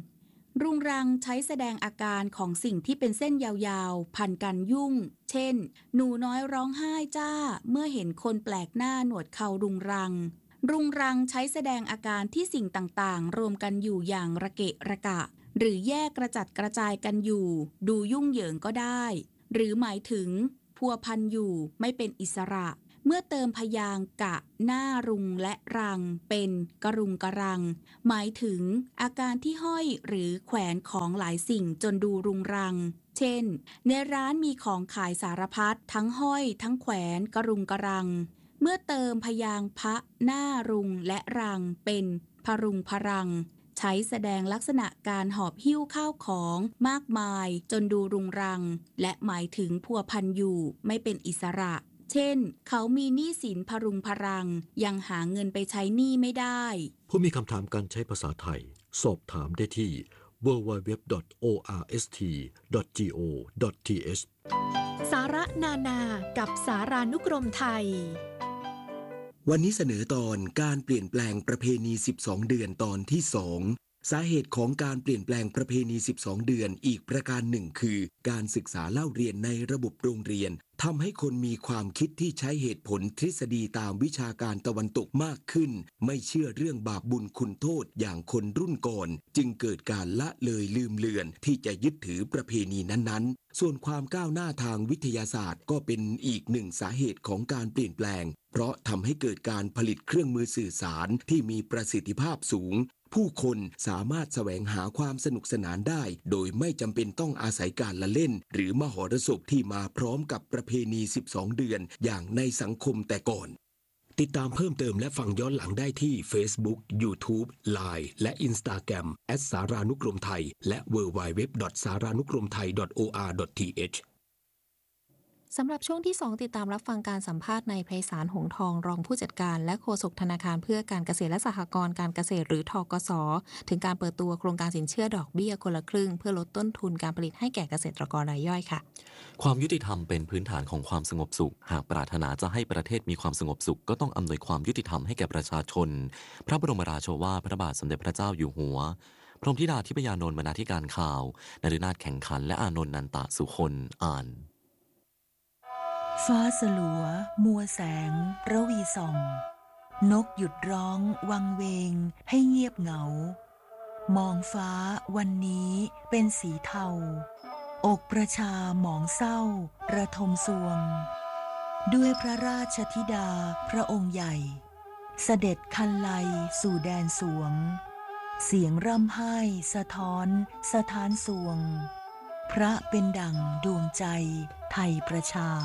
รุงรังใช้แสดงอาการของสิ่งที่เป็นเส้นยาวๆพันกันยุ่งเช่นหนูน้อยร้องไห้จ้าเมื่อเห็นคนแปลกหน้าหนวดเขารุงรังรุงรังใช้แสดงอาการที่สิ่งต่างๆรวมกันอยู่อย่างระเกะระกะหรือแยกกระจัดกระจายกันอยู่ดูยุ่งเหยิงก็ได้หรือหมายถึงพัวพันอยู่ไม่เป็นอิสระเมื่อเติมพยางค์กะหน้ารุงและรังเป็นกระรุงกระรังหมายถึงอาการที่ห้อยหรือแขวนของหลายสิ่งจนดูรุงรังเช่นในร้านมีของขายสารพัดทั้งห้อยทั้งแขวนกระรุงกระรังเมื่อเติมพยางค์พะหน้ารุงและรังเป็นพรุงพรังใช้แสดงลักษณะการหอบหิ้วข้าวของมากมายจนดูรุงรังและหมายถึงพัวพันอยู่ไม่เป็นอิสระเช่นเขามีหนี้สินพรุงพรังยังหาเงินไปใช้หนี้ไม่ได้ผู้มีคำถามการใช้ภาษาไทยสอบถามได้ที่ ดับเบิลยู ดับเบิลยู ดับเบิลยู ดอท โอ อาร์ เอส ที ดอท จี โอ ดอท ที เอชสาระนานากับสารานุกรมไทยวันนี้เสนอตอนการเปลี่ยนแปลงประเพณีสิบสองเดือนตอนที่สองสาเหตุของการเปลี่ยนแปลงประเพณีสิบสองเดือนอีกประการหนึ่งคือการศึกษาเล่าเรียนในระบบโรงเรียนทำให้คนมีความคิดที่ใช้เหตุผลทฤษฎีตามวิชาการตะวันตกมากขึ้นไม่เชื่อเรื่องบาปบุญคุณโทษอย่างคนรุ่นก่อนจึงเกิดการละเลยลืมเลือนที่จะยึดถือประเพณีนั้นๆส่วนความก้าวหน้าทางวิทยาศาสตร์ก็เป็นอีกหนึ่งสาเหตุของการเปลี่ยนแปลงเพราะทำให้เกิดการผลิตเครื่องมือสื่อสารที่มีประสิทธิภาพสูงผู้คนสามารถแสวงหาความสนุกสนานได้โดยไม่จำเป็นต้องอาศัยการละเล่นหรือมหรสพที่มาพร้อมกับประเพณีสิบสองเดือนอย่างในสังคมแต่ก่อนติดตามเพิ่มเติมและฟังย้อนหลังได้ที่ Facebook YouTube ไลน์ และ Instagram แอท สารานุกรมไทยและ ดับเบิลยู ดับเบิลยู ดับเบิลยู ดอท สารานุกรมไทย ดอท โอ อาร์ ดอท ที เอชสำหรับช่วงที่สองติดตามรับฟังการสัมภาษณ์นายไพศาลหงส์ทองรองผู้จัดการและโฆษกธนาคารเพื่อการเกษตรและสหกรณ์การเกษตรหรือธกส.ถึงการเปิดตัวโครงการสินเชื่อดอกเบี้ยคนละครึ่งเพื่อลดต้นทุนการผลิตให้แก่เกษตรกรรายย่อยค่ะความยุติธรรมเป็นพื้นฐานของความสงบสุขหากปรารถนาจะให้ประเทศมีความสงบสุขก็ต้องอำนวยความยุติธรรมให้แก่ประชาชนพระบรมราโชวาทพระบาทสมเด็จพระเจ้าอยู่หัวพระธิดาธิปยานนท์บรรณาธิการข่าวนฤนาถแข่งขันและอานนท์นันตะสุคนอ่านฟ้าสลัวมัวแสงระวีส่องนกหยุดร้องวังเวงให้เงียบเหงามองฟ้าวันนี้เป็นสีเทาอกประชาหมองเศร้าระทมสวงด้วยพระราชธิดาพระองค์ใหญ่เสด็จคันไลสู่แดนสวงเสียงร่ำไห้สะท้อนสะท้านสวงพระเป็นดั่งดวงใจไทยประชา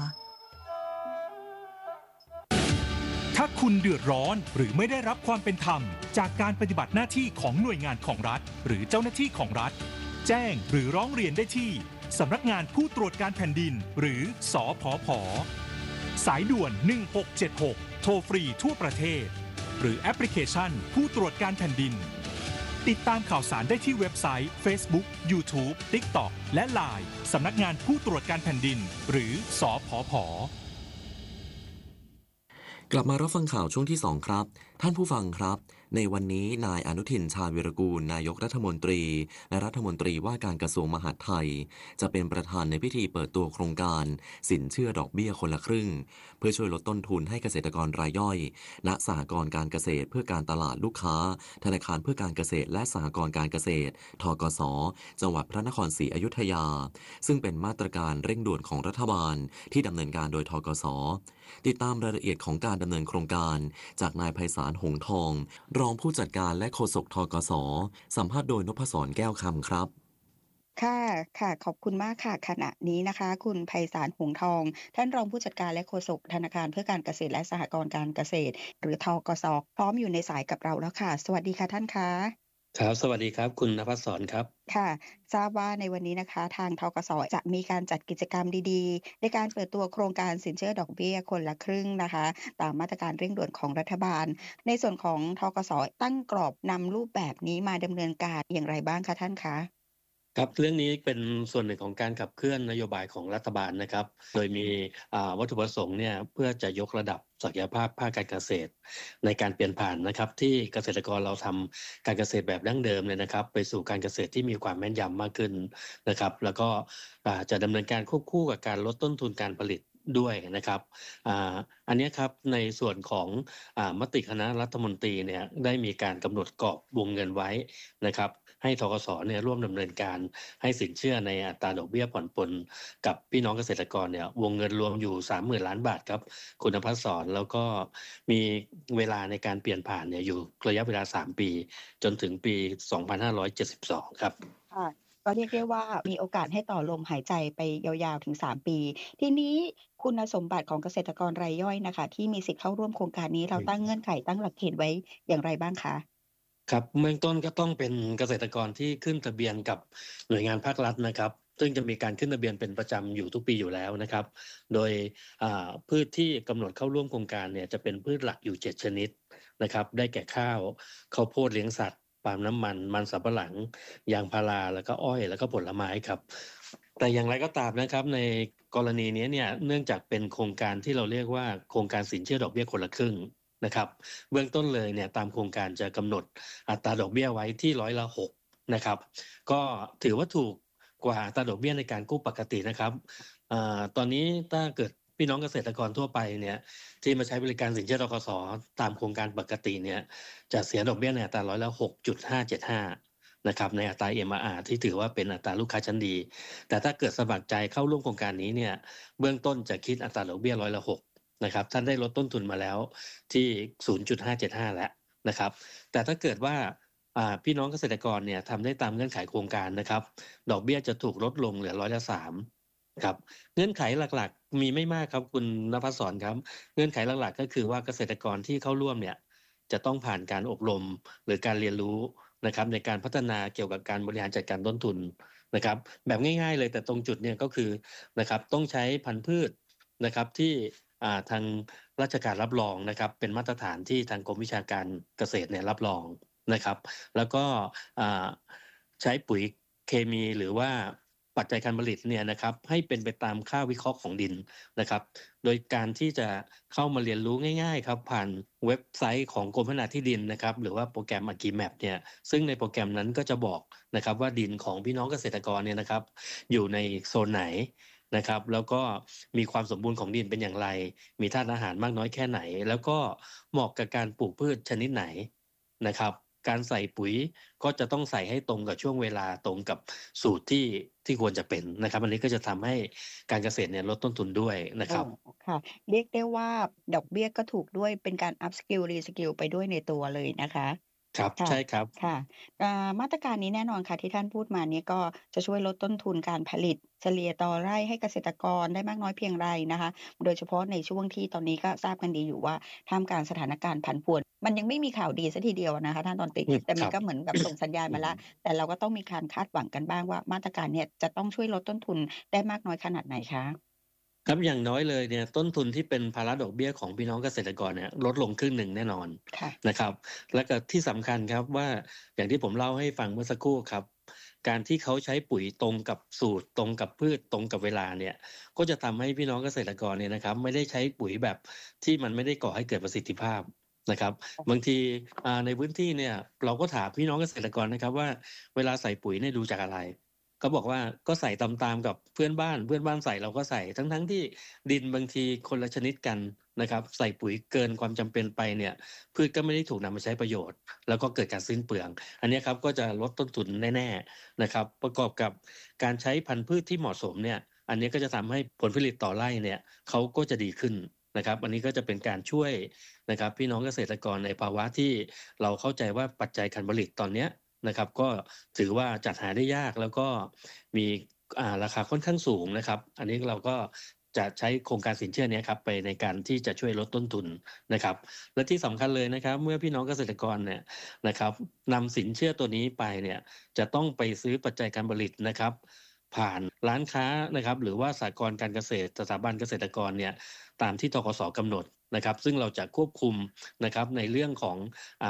ถ้าคุณเดือดร้อนหรือไม่ได้รับความเป็นธรรมจากการปฏิบัติหน้าที่ของหน่วยงานของรัฐหรือเจ้าหน้าที่ของรัฐแจ้งหรือร้องเรียนได้ที่สำนักงานผู้ตรวจการแผ่นดินหรือสผผ.สายด่วนหนึ่งหกเจ็ดหกโทรฟรีทั่วประเทศหรือแอปพลิเคชันผู้ตรวจการแผ่นดินติดตามข่าวสารได้ที่เว็บไซต์ Facebook YouTube TikTok และ ไลน์ สำนักงานผู้ตรวจการแผ่นดินหรือสผผ. กลับมารับฟังข่าวช่วงที่สองครับท่านผู้ฟังครับในวันนี้นายอนุทินชาญวีรกูลนายกรัฐมนตรีและรัฐมนตรีว่าการกระทรวงมหาดไทยจะเป็นประธานในพิธีเปิดตัวโครงการสินเชื่อดอกเบี้ยคนละครึ่งเพื่อช่วยลดต้นทุนให้เกษตรกรรายย่อยณสหกรณ์การเกษตรเพื่อการตลาดลูกค้าธนาคารเพื่อการเกษตรและสหกรณ์การเกษตรธกส.จังหวัดพระนครศรีอยุธยาซึ่งเป็นมาตรการเร่งด่วนของรัฐบาลที่ดำเนินการโดยธกส.ติดตามรายละเอียดของการดำเนินโครงการจากนายไพศาลหงส์ทองรองผู้จัดการและโฆษกธกส.สัมภาษณ์โดยนพศรแก้วคำครับค่ะค่ะขอบคุณมากค่ะขณะนี้นะคะคุณไพศาลหงส์ทองท่านรองผู้จัดการและโฆษกธนาคารเพื่อการเกษตรและสหกรณ์การเกษตรหรือธกส.พร้อมอยู่ในสายกับเราแล้วค่ะสวัสดีค่ะท่านคะครับสวัสดีครับคุณนภัสสรครับค่ะทราบว่าในวันนี้นะคะทางธกส.จะมีการจัดกิจกรรมดีๆในการเปิดตัวโครงการสินเชื่อดอกเบี้ยคนละครึ่งนะคะตามมาตรการเร่งด่วนของรัฐบาลในส่วนของธกส.ตั้งกรอบนำรูปแบบนี้มาดำเนินการอย่างไรบ้างคะท่านคะครับเรื่องนี้เป็นส่วนหนึ่งของการขับเคลื่อนนโยบายของรัฐบาลนะครับโดยมีวัตถุประสงค์เนี่ยเพื่อจะยกระดับศักยภาพภาคการเกษตรในการเปลี่ยนผ่านนะครับที่เกษตรกรเราทำการเกษตรแบบดั้งเดิมเลยนะครับไปสู่การเกษตรที่มีความแม่นยำมากขึ้นนะครับแล้วก็จะดำเนินการควบคู่กับการลดต้นทุนการผลิตด้วยนะครับอ่าอันนี้ครับในส่วนของอ่ามติคณะรัฐมนตรีเนี่ยได้มีการกำหนดกรอบวงเงินไว้นะครับให้ธกสเนี่ยร่วมดำเนินการให้สินเชื่อในอัตราดอกเบี้ยผ่อนปลนกับพี่น้องเกษตรกรเนี่ยวงเงินรวมอยู่ สามหมื่น ล้านบาทครับคุณภัสสรแล้วก็มีเวลาในการเปลี่ยนผ่านเนี่ยอยู่ระยะเวลาสามปีจนถึงปีสองพันห้าร้อยเจ็ดสิบสองครับค่ะก็เรียกได้ว่ามีโอกาสให้ต่อลมหายใจไปยาวๆถึงสามปีทีนี้คุณสมบัติของเกษตรกรรายย่อยนะคะที่มีสิทธิ์เข้าร่วมโครงการนี้เราตั้งเงื่อนไขตั้งหลักเกณฑ์ไว้อย่างไรบ้างคะครับเบื้องต้นก็ต้องเป็นเกษตรกรที่ขึ้นทะเบียนกับหน่วยงานภาครัฐนะครับซึ่งจะมีการขึ้นทะเบียนเป็นประจำอยู่ทุกปีอยู่แล้วนะครับโดยพืชที่กำหนดเข้าร่วมโครงการเนี่ยจะเป็นพืชหลักอยู่เจ็ดชนิดนะครับได้แก่ข้าวข้าวโพดเลี้ยงสัตว์ปาล์มน้ำมันมันสำปะหลังยางพาราแล้วก็อ้อยแล้วก็ผลไม้ครับแต่อย่างไรก็ตามนะครับในกรณีนี้เนี่ยเนื่องจากเป็นโครงการที่เราเรียกว่าโครงการสินเชื่อดอกเบี้ยคนละครึ่งนะครับเบื้องต้นเลยเนี่ยตามโครงการจะกำหนดอัตราดอกเบี้ยไว้ที่ร้อยละหกนะครับก็ถือว่าถูกกว่าอัตราดอกเบี้ยในการกู้ปกตินะครับอ่าตอนนี้ถ้าเกิดพี่น้องเกษตรกรทั่วไปเนี่ยที่มาใช้บริการสินเชื่อธกสตามโครงการปกติเนี่ยจะเสียดอกเบี้ยในอัตราร้อยละ หกจุดห้าเจ็ดห้า นะครับในอัตรา เอ็ม อาร์ ที่ถือว่าเป็นอัตราลูกค้าชั้นดีแต่ถ้าเกิดสมัครใจเข้าร่วมโครงการนี้เนี่ยเบื้องต้นจะคิดอัตราดอกเบี้ยร้อยละหกนะครับท่านได้ลดต้นทุนมาแล้วที่ ศูนย์จุดห้าเจ็ดห้า แล้วนะครับแต่ถ้าเกิดว่าพี่น้องเกษตรกรเนี่ยทำได้ตามเงื่อนไขโครงการนะครับดอกเบี้ยจะถูกลดลงเหลือร้อยละสามครับเงื่อนไขหลักๆมีไม่มากครับคุณณภัสสรครับเงื่อนไขหลักๆก็คือว่าเกษตรกรที่เข้าร่วมเนี่ยจะต้องผ่านการอบรมหรือการเรียนรู้นะครับในการพัฒนาเกี่ยวกับการบริหารจัดการต้นทุนนะครับแบบง่ายๆเลยแต่ตรงจุดเนี่ยก็คือนะครับต้องใช้พันธุ์พืชนะครับที่ทางราชการรับรองนะครับเป็นมาตรฐานที่ทางกรมวิชาการเกษตรเนี่ยรับรองนะครับแล้วก็ใช้ปุ๋ยเคมีหรือว่าปัจจัยการผลิตเนี่ยนะครับให้เป็นไปตามค่าวิเคราะห์ของดินนะครับโดยการที่จะเข้ามาเรียนรู้ง่ายๆครับผ่านเว็บไซต์ของกรมพัฒนาที่ดินนะครับหรือว่าโปรแกรม AgriMap เนี่ยซึ่งในโปรแกรมนั้นก็จะบอกนะครับว่าดินของพี่น้องเกษตรกรเนี่ยนะครับอยู่ในโซนไหนนะครับแล้วก็มีความสมบูรณ์ของดินเป็นอย่างไรมีธาตุอาหารมากน้อยแค่ไหนแล้วก็เหมาะกับการปลูกพืชชนิดไหนนะครับการใส่ปุ๋ยก็จะต้องใส่ให้ตรงกับช่วงเวลาตรงกับสูตรที่ที่ควรจะเป็นนะครับอันนี้ก็จะทำให้การเกษตรเนี่ยลดต้นทุนด้วยนะครับค่ะเรียกได้ว่าดอกเบี้ยก็ถูกด้วยเป็นการ up skill re skill ไปด้วยในตัวเลยนะคะครับใช่ครับค่ะมาตรการนี้แน่นอนค่ะที่ท่านพูดมานี้ก็จะช่วยลดต้นทุนการผลิตเฉลี่ยต่อไร่ให้เกษตรกรได้มากน้อยเพียงไรนะคะโดยเฉพาะในช่วงที่ตอนนี้ก็ทราบกันดีอยู่ว่าท่ามกลางสถานการณ์ผันผวนมันยังไม่มีข่าวดีซะทีเดียวนะคะท่านตอนติแต่มันก็เหมือนกับส่งสัญญาณมาแล้วแต่เราก็ต้องมีการคาดหวังกันบ้างว่ามาตรการเนี่ยจะต้องช่วยลดต้นทุนได้มากน้อยขนาดไหนคะครับอย่างน้อยเลยเนี่ยต้นทุนที่เป็นภาระดอกเบี้ยของพี่น้องเกษตรกรเนี่ยลดลงครึ่งหนึ่งแน่นอนนะครับและก็ที่สำคัญครับว่าอย่างที่ผมเล่าให้ฟังเมื่อสักครู่ครับการที่เขาใช้ปุ๋ยตรงกับสูตรตรงกับพืชตรงกับเวลาเนี่ยก็จะทำให้พี่น้องเกษตรกรเนี่ยนะครับไม่ได้ใช้ปุ๋ยแบบที่มันไม่ได้ก่อให้เกิดประสิทธิภาพนะครับบางทีในพื้นที่เนี่ยเราก็ถามพี่น้องเกษตรกรนะครับว่าเวลาใส่ปุ๋ยเนี่ยดูจากอะไรเขาบอกว่าก็ใส่ตามๆกับเพื่อนบ้านเพื่อนบ้านใส่เราก็ใส่ทั้งๆที่ดินบางทีคนละชนิดกันนะครับใส่ปุ๋ยเกินความจำเป็นไปเนี่ยพืชก็ไม่ได้ถูกนำมาใช้ประโยชน์แล้วก็เกิดการสิ้นเปลืองอันนี้ครับก็จะลดต้นทุนแน่ๆนะครับประกอบกับการใช้พันธุ์พืชที่เหมาะสมเนี่ยอันนี้ก็จะทำให้ผลผลิตต่อไร่เนี่ยเขาก็จะดีขึ้นนะครับอันนี้ก็จะเป็นการช่วยนะครับพี่น้องเกษตรกรในภาวะที่เราเข้าใจว่าปัจจัยการผลิตตอนนี้นะครับก็ถือว่าจัดหาได้ยากแล้วก็มีราคาค่อนข้างสูงนะครับอันนี้เราก็จะใช้โครงการสินเชื่อนี้ครับไปในการที่จะช่วยลดต้นทุนนะครับและที่สำคัญเลยนะครับเมื่อพี่น้องเกษตรกรเนี่ยนะครับนำสินเชื่อตัวนี้ไปเนี่ยจะต้องไปซื้อปัจจัยการผลิตนะครับผ่านร้านค้านะครับหรือว่าสหกรณ์การเกษตรสถาบันเกษตรกรเนี่ยตามที่ธกสกำหนดนะครับซึ่งเราจะควบคุมนะครับในเรื่องของอ่า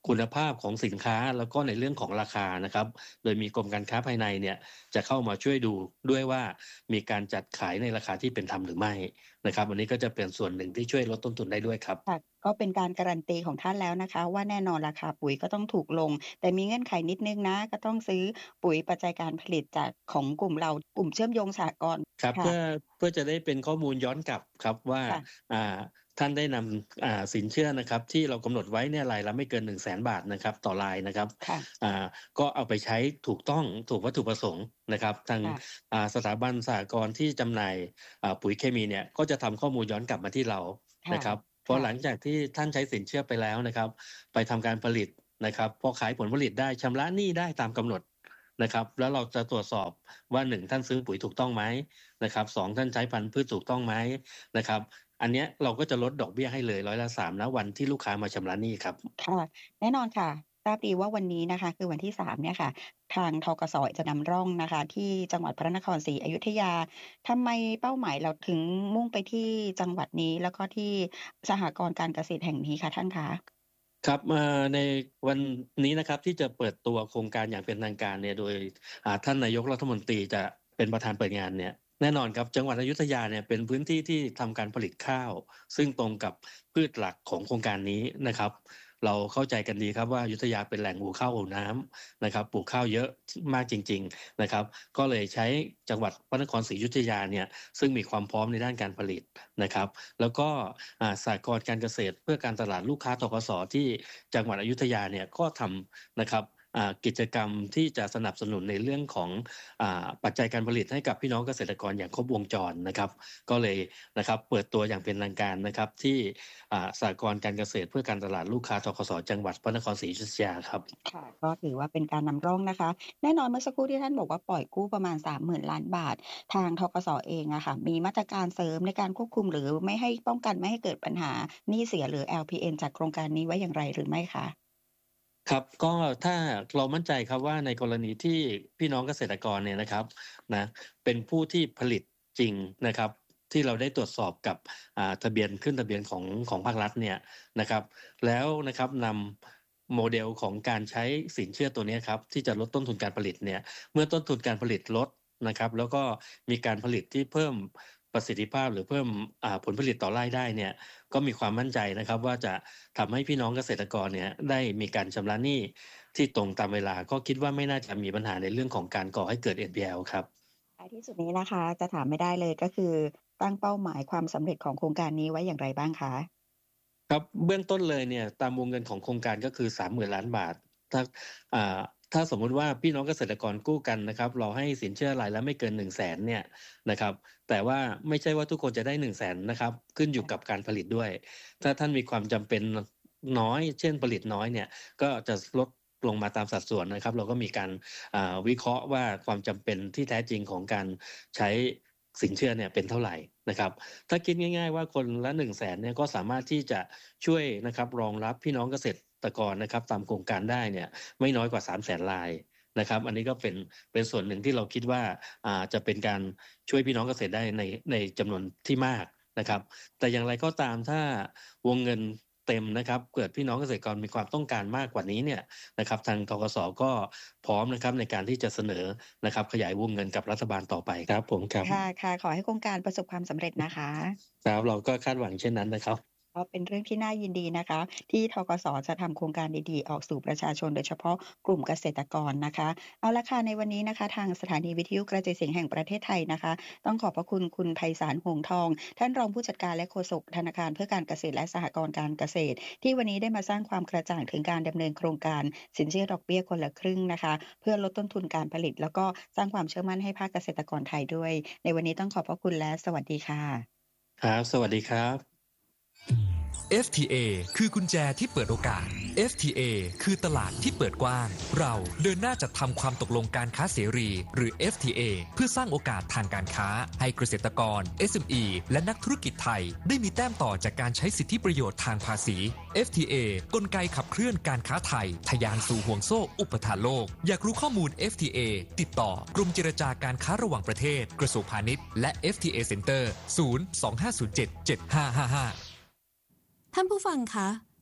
คุณภาพของสินค้าแล้วก็ในเรื่องของราคานะครับโดยมีกรมการค้าภายในเนี่ยจะเข้ามาช่วยดูด้วยว่ามีการจัดขายในราคาที่เป็นธรรมหรือไม่นะครับอันนี้ก็จะเป็นส่วนหนึ่งที่ช่วยลดต้นทุนได้ด้วยครับค่ะก็เป็นการการันตีของท่านแล้วนะคะว่าแน่นอนราคาปุ๋ยก็ต้องถูกลงแต่มีเงื่อนไขนิดนึงนะก็ต้องซื้อปุ๋ยปัจจัยการผลิตจากของกลุ่มเรากลุ่มเชื่อมโยงสหกรณ์ครับเพื่อเพื่อจะได้เป็นข้อมูลย้อนกลับครับว่าอ่าท่านได้นำอ่าสินเชื่อนะครับที่เรากำหนดไว้เนี่ยรายละไม่เกิน หนึ่งแสน บาทนะครับต่อรายนะครับอ่าก็เอาไปใช้ถูกต้องถูกวัตถุประสงค์นะครับทางอ่าสถาบันสหกรณ์ที่จำหน่ายอ่าปุ๋ยเคมีเนี่ยก็จะทำข้อมูลย้อนกลับมาที่เรานะครับพอหลังจากที่ท่านใช้สินเชื่อไปแล้วนะครับไปทำการผลิตนะครับพอขายผลผลิตได้ชำระหนี้ได้ตามกำหนดนะครับแล้วเราจะตรวจสอบว่าหนึ่งท่านซื้อปุ๋ยถูกต้องไหมนะครับสองท่านใช้พันธุ์พืชถูกต้องไหมนะครับอันเนี้ยเราก็จะลดดอกเบี้ยให้เลยร้อยละสามณวันที่ลูกค้ามาชำระหนี้ครับค่ะแน่นอนค่ะทราบดีว่าวันนี้นะคะคือวันที่สามเนี่ยค่ะทางธกส.จะนำร่องนะคะที่จังหวัดพระนครศรีอยุธยาทำไมเป้าหมายเราถึงมุ่งไปที่จังหวัดนี้แล้วก็ที่สหกรณ์การเกษตรแห่งนี้คะท่านคะครับในวันนี้นะครับที่จะเปิดตัวโครงการอย่างเป็นทางการเนี่ยโดยท่านนายกรัฐมนตรีจะเป็นประธานเปิดงานเนี่ยแน่นอนครับจังหวัดอยุธยาเนี่ยเป็นพื้นที่ที่ทำการผลิตข้าวซึ่งตรงกับพืชหลักของโครงการนี้นะครับเราเข้าใจกันดีครับว่าอยุธยาเป็นแหล่งปลูกข้าวโอ่น้ำนะครับปลูกข้าวเยอะมากจริงๆนะครับก็เลยใช้จังหวัดพระนครศรีอยุธยาเนี่ยซึ่งมีความพร้อมในด้านการผลิตนะครับแล้วก็สหกรณ์การเกษตรเพื่อการตลาดลูกค้าธกส.ที่จังหวัดอยุธยาเนี่ยก็ทำนะครับกิจกรรมที่จะสนับสนุนในเรื่องของปัจจัยการผลิตให้กับพี่น้องเกษตรกรอย่างครบวงจรนะครับก็เลยนะครับเปิดตัวอย่างเป็นทางการนะครับที่สหกรณ์การเกษตรเพื่อการตลาดลูกค้าธกส.จังหวัดพระนครศรีอยุธยาครับค่ะก็ถือว่าเป็นการนำร่องนะคะแน่นอนเมื่อสักครู่ที่ท่านบอกว่าปล่อยกู้ประมาณ สามหมื่น ล้านบาททางธกส.เองอะค่ะมีมาตรการเสริมในการควบคุมหรือไม่ให้ป้องกันไม่ให้เกิดปัญหาหนี้เสียหรือ แอล พี เอ็น จากโครงการนี้ไว้อย่างไรหรือไม่คะครับก็ถ้าเรามั่นใจครับว่าในกรณีที่พี่น้องเกษตรกรเนี่ยนะครับนะเป็นผู้ที่ผลิตจริงนะครับที่เราได้ตรวจสอบกับทะเบียนขึ้นทะเบียนของของภาครัฐเนี่ยนะครับแล้วนะครับนำโมเดลของการใช้สินเชื่อตัวนี้ครับที่จะลดต้นทุนการผลิตเนี่ยเมื่อต้นทุนการผลิตลดนะครับแล้วก็มีการผลิตที่เพิ่มประสิทธิภาพหรือเพิ่มผลผลิตต่อไร่ได้เนี่ยก็มีความมั่นใจนะครับว่าจะทำให้พี่น้องเกษตรกรเนี่ยได้มีการชำระหนี้ที่ตรงตามเวลาก็คิดว่าไม่น่าจะมีปัญหาในเรื่องของการก่อให้เกิด เอ็น พี แอล ครับท้ายที่สุดนี้นะคะจะถามไม่ได้เลยก็คือตั้งเป้าหมายความสำเร็จของโครงการนี้ไว้อย่างไรบ้างคะครับเบื้องต้นเลยเนี่ยตามวงเงินของโครงการก็คือ สามหมื่น ล้านบาทถ้าอ่าถ้าสมมุติว่าพี่น้องเกษตรกรกู้กันนะครับเราให้สินเชื่อรายละไม่เกิน หนึ่งแสน เนี่ยนะครับแต่ว่าไม่ใช่ว่าทุกคนจะได้ หนึ่งแสน นะครับขึ้นอยู่กับการผลิตด้วยถ้าท่านมีความจำเป็นน้อยเช่นผลิตน้อยเนี่ยก็จะลดลงมาตามสัดส่วนนะครับเราก็มีการวิเคราะห์ว่าความจำเป็นที่แท้จริงของการใช้สินเชื่อเนี่ยเป็นเท่าไหร่นะครับถ้าคิดง่ายๆว่าคนละ หนึ่งแสน เนี่ยก็สามารถที่จะช่วยนะครับรองรับพี่น้องเกษตรกรนะครับตามโครงการได้เนี่ยไม่น้อยกว่า สามแสน รายนะครับอันนี้ก็เป็นเป็นส่วนหนึ่งที่เราคิดว่าอ่าจะเป็นการช่วยพี่น้องเกษตรได้ในในจำนวนที่มากนะครับแต่อย่างไรก็ตามถ้าวงเงินเต็มนะครับเกิดพี่น้องเกษตรกรมีความต้องการมากกว่านี้เนี่ยนะครับทางธกส.ก็พร้อมนะครับในการที่จะเสนอนะครับขยายวงเงินกับรัฐบาลต่อไปครับผมครับค่ะค่ะขอให้โครงการประสบความสำเร็จนะคะครับเราก็คาดหวังเช่นนั้นนะครับก็เป็นเรื่องที่น่ายินดีนะคะที่ธกส.จะทำโครงการดีๆออกสู่ประชาชนโดยเฉพาะกลุ่มเกษตรกรนะคะเอาละค่ะในวันนี้นะคะทางสถานีวิทยุกระจายเสียงแห่งประเทศไทยนะคะต้องขอบพระคุณคุณไพศาลหงส์ทองท่านรองผู้จัดการและโฆษกธนาคารเพื่อการเกษตรและสหกรณ์การเกษตรที่วันนี้ได้มาสร้างความกระจ่างถึงการดำเนินโครงการสินเชื่อดอกเบี้ยคนละครึ่งนะคะเพื่อลดต้นทุนการผลิตแล้วก็สร้างความเชื่อมั่นให้ภาคเกษตรกรไทยด้วยในวันนี้ต้องขอบพระคุณและสวัสดีค่ะครับสวัสดีครับเอฟ ที เอ คือกุญแจที่เปิดโอกาส เอฟ ที เอ คือตลาดที่เปิดกว้างเราเดินหน้าจัดทำความตกลงการค้าเสรีหรือ เอฟ ที เอ เพื่อสร้างโอกาสทางการค้าให้เกษตรกร เอส เอ็ม อี และนักธุรกิจไทยได้มีแต้มต่อจากการใช้สิทธิประโยชน์ทางภาษี เอฟ ที เอ กลไกขับเคลื่อนการค้าไทยทะยานสู่ห่วงโซ่อุปทานโลกอยากรู้ข้อมูล เอฟ ที เอ ติดต่อกรมเจรจาการค้าระหว่างประเทศกระทรวงพาณิชย์และ เอฟ ที เอ Center ศูนย์ สอง ห้า ศูนย์ เจ็ด เจ็ด ห้า ห้า ห้าท่านผู้ฟังคะ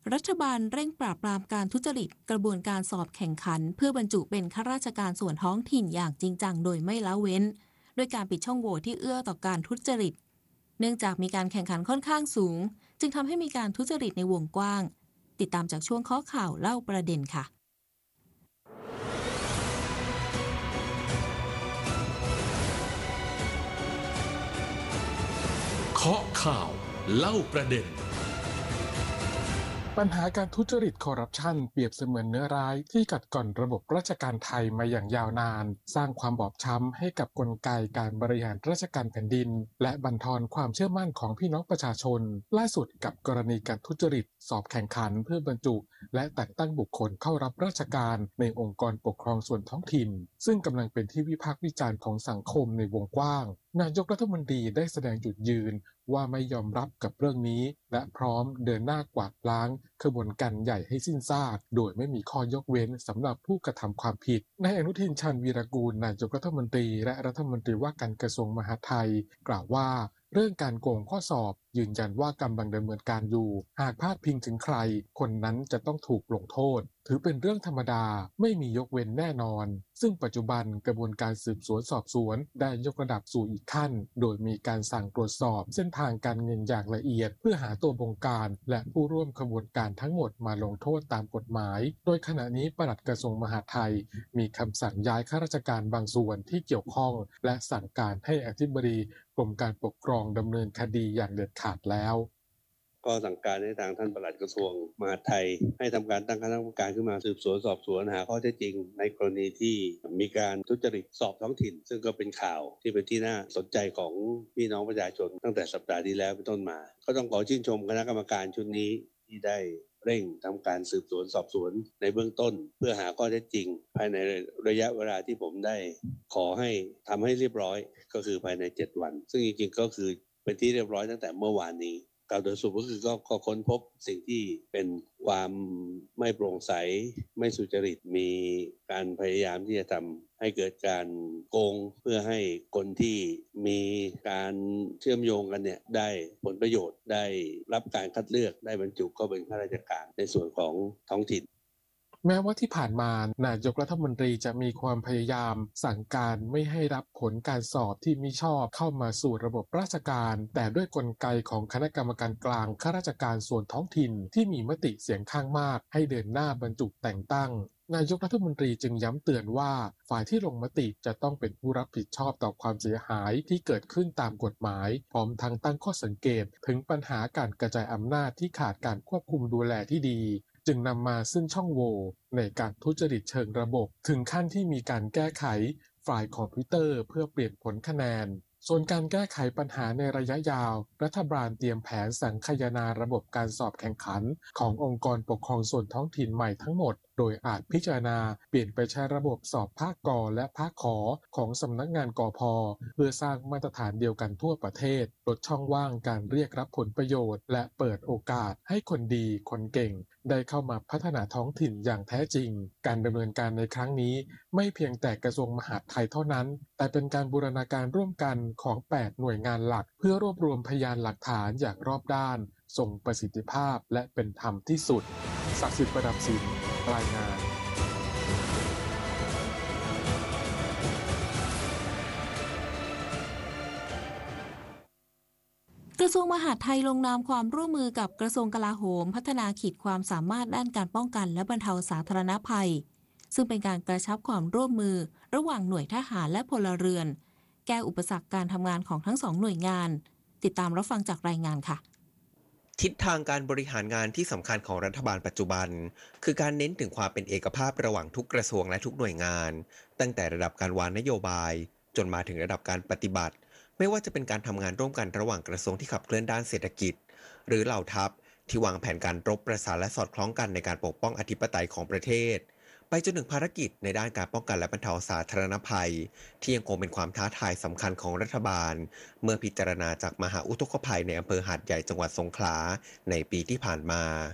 รัฐบาลเร่งปราบปรามการทุจริตกระบวนการสอบแข่งขันเพื่อบรรจุเป็นข้าราชการส่วนท้องถิ่นอย่างจริงจังโดยไม่ละเว้นด้วยการปิดช่องโหว่ที่เอื้อต่อการทุจริตเนื่องจากมีการแข่งขันค่อนข้างสูงจึงทำให้มีการทุจริตในวงกว้างติดตามจากช่วงข้อข่าวเล่าประเด็นค่ะเคาะข่าวเล่าประเด็นปัญหาการทุจริตคอร์รัปชันเปรียบเสมือนเนื้อร้ายที่กัดก่อนระบบราชการไทยมาอย่างยาวนานสร้างความบอบช้ำให้กับกลไกการบริหารราชการแผ่นดินและบั่นทอนความเชื่อมั่นของพี่น้องประชาชนล่าสุดกับกรณีการทุจริตสอบแข่งขันเพื่อบรรจุและแต่งตั้งบุคคลเข้ารับราชการในองค์กรปกครองส่วนท้องถิ่นซึ่งกำลังเป็นที่วิพากษ์วิจารณ์ของสังคมในวงกว้างนายกรัฐมนตรีได้แสดงจุดยืนว่าไม่ยอมรับกับเรื่องนี้และพร้อมเดินหน้ากวาดล้างขบวนการใหญ่ให้สิ้นซากโดยไม่มีข้อยกเว้นสำหรับผู้กระทำความผิดนายอนุทินชาญวีรกูลนายกรัฐมนตรีและรัฐมนตรีว่าการกระทรวงมหาดไทยกล่าวว่าเรื่องการโกงข้อสอบยืนยันว่ากำลังดำเนินการอยู่หากพลาดพิงถึงใครคนนั้นจะต้องถูกลงโทษถือเป็นเรื่องธรรมดาไม่มียกเว้นแน่นอนซึ่งปัจจุบันกระบวนการสืบสวนสอบสวนได้ยกระดับสู่อีกขั้นโดยมีการสั่งตรวจสอบเส้นทางการเงินอย่างละเอียดเพื่อหาตัวบงการและผู้ร่วมขบวนการทั้งหมดมาลงโทษตามกฎหมายโดยขณะนี้ปลัดกระทรวงมหาดไทยมีคำสั่งย้ายข้าราชการบางส่วนที่เกี่ยวข้องและสั่งการให้อธิบดีกรมการปกครองดำเนินคดีอย่างเด็ดขาดแล้วก็สั่งการให้ทางท่านปลัดกระทรวงมหาดไทยให้ทำการตั้งคณะกรรมการขึ้นมาสืบสวนสอบสวนหาข้อเท็จจริงในกรณีที่มีการทุจริตสอบท้องถิ่นซึ่งก็เป็นข่าวที่เป็นที่น่าสนใจของพี่น้องประชาชนตั้งแต่สัปดาห์ที่แล้วเป็นต้นมาก็ต้องขอชื่นชมคณะกรรมการชุดนี้ที่ได้เร่งทำการสืบสวนสอบสวนในเบื้องต้นเพื่อหาข้อเท็จจริงภายในระยะเวลาที่ผมได้ขอให้ทำให้เรียบร้อยก็คือภายในเจ็ดวันซึ่งจริงๆก็คือเป็นที่เรียบร้อยตั้งแต่เมื่อวานนี้กล่าวโดยสรุปก็คือก็ค้นพบสิ่งที่เป็นความไม่โปร่งใสไม่สุจริตมีการพยายามที่จะทำให้เกิดการโกงเพื่อให้คนที่มีการเชื่อมโยงกันเนี่ยได้ผลประโยชน์ได้รับการคัดเลือกได้บรรจุเข้าเป็นข้าราชการในส่วนของท้องถิ่นแม้ว่าที่ผ่านมานายกรัฐมนตรีจะมีความพยายามสั่งการไม่ให้รับผลการสอบที่มิชอบเข้ามาสู่ระบบราชการแต่ด้วยกลไกของคณะกรรมการกลางข้าราชการส่วนท้องถิ่นที่มีมติเสียงข้างมากให้เดินหน้าบรรจุแต่งตั้งนายกรัฐมนตรีจึงย้ำเตือนว่าฝ่ายที่ลงมติจะต้องเป็นผู้รับผิดชอบต่อความเสียหายที่เกิดขึ้นตามกฎหมายพร้อมทั้งตั้งข้อสังเกตถึงปัญหาการกระจายอำนาจที่ขาดการควบคุมดูแลที่ดีจึงนำมาซึ่งช่องโหว่ในการทุจริตเชิงระบบถึงขั้นที่มีการแก้ไขฝ่ายคอมพิวเตอร์เพื่อเปลี่ยนผลคะแนนส่วนการแก้ไขปัญหาในระยะยาวรัฐบาลเตรียมแผนสังคายนาระบบการสอบแข่งขันขององค์กรปกครองส่วนท้องถิ่นใหม่ทั้งหมดโดยอาจพิจารณาเปลี่ยนไปใช้ระบบสอบภาคกและภาคขอของสำนักงานกพ.เพื่อสร้างมาตรฐานเดียวกันทั่วประเทศลดช่องว่างการเรียกรับผลประโยชน์และเปิดโอกาสให้คนดีคนเก่งได้เข้ามาพัฒนาท้องถิ่นอย่างแท้จริงการดำเนินการในครั้งนี้ไม่เพียงแต่กระทรวงมหาดไทยเท่านั้นแต่เป็นการบูรณาการร่วมกันของแปดหน่วยงานหลักเพื่อรวบรวมพยานหลักฐานอย่างรอบด้านทรงประสิทธิภาพและเป็นธรรมที่สุดศักดิ์สิทธิ์ประดับศิลป์รายงานกระทรวงมหาดไทยลงนามความร่วมมือกับกระทรวงกลาโหมพัฒนาขีดความสามารถด้านการป้องกันและบรรเทาสาธารณภัยซึ่งเป็นการกระชับความร่วมมือระหว่างหน่วยทหารและพลเรือนแก้อุปสรรคการทำงานของทั้งสองหน่วยงานติดตามรับฟังจากรายงานค่ะทิศทางการบริหารงานที่สำคัญของรัฐบาลปัจจุบันคือการเน้นถึงความเป็นเอกภาพระหว่างทุกกระทรวงและทุกหน่วยงานตั้งแต่ระดับการวางนโยบายจนมาถึงระดับการปฏิบัติไม่ว่าจะเป็นการทำงานร่วมกันระหว่างกระทรวงที่ขับเคลื่อนด้านเศรษฐกิจหรือเหล่าทัพที่วางแผนการรบประสานและสอดคล้องกันในการปกป้องอธิปไตยของประเทศไปจนถึงภารกิจในด้านการป้องกันและบรรเทาสาธารณภัยที่ยังคงเป็นความท้าทายสำคัญของรัฐบาลเมื่อพิจารณาจากมหาอุทกภัยในอำเภอหาดใหญ่จังหวัดสงขลาในปีที่ผ่านมา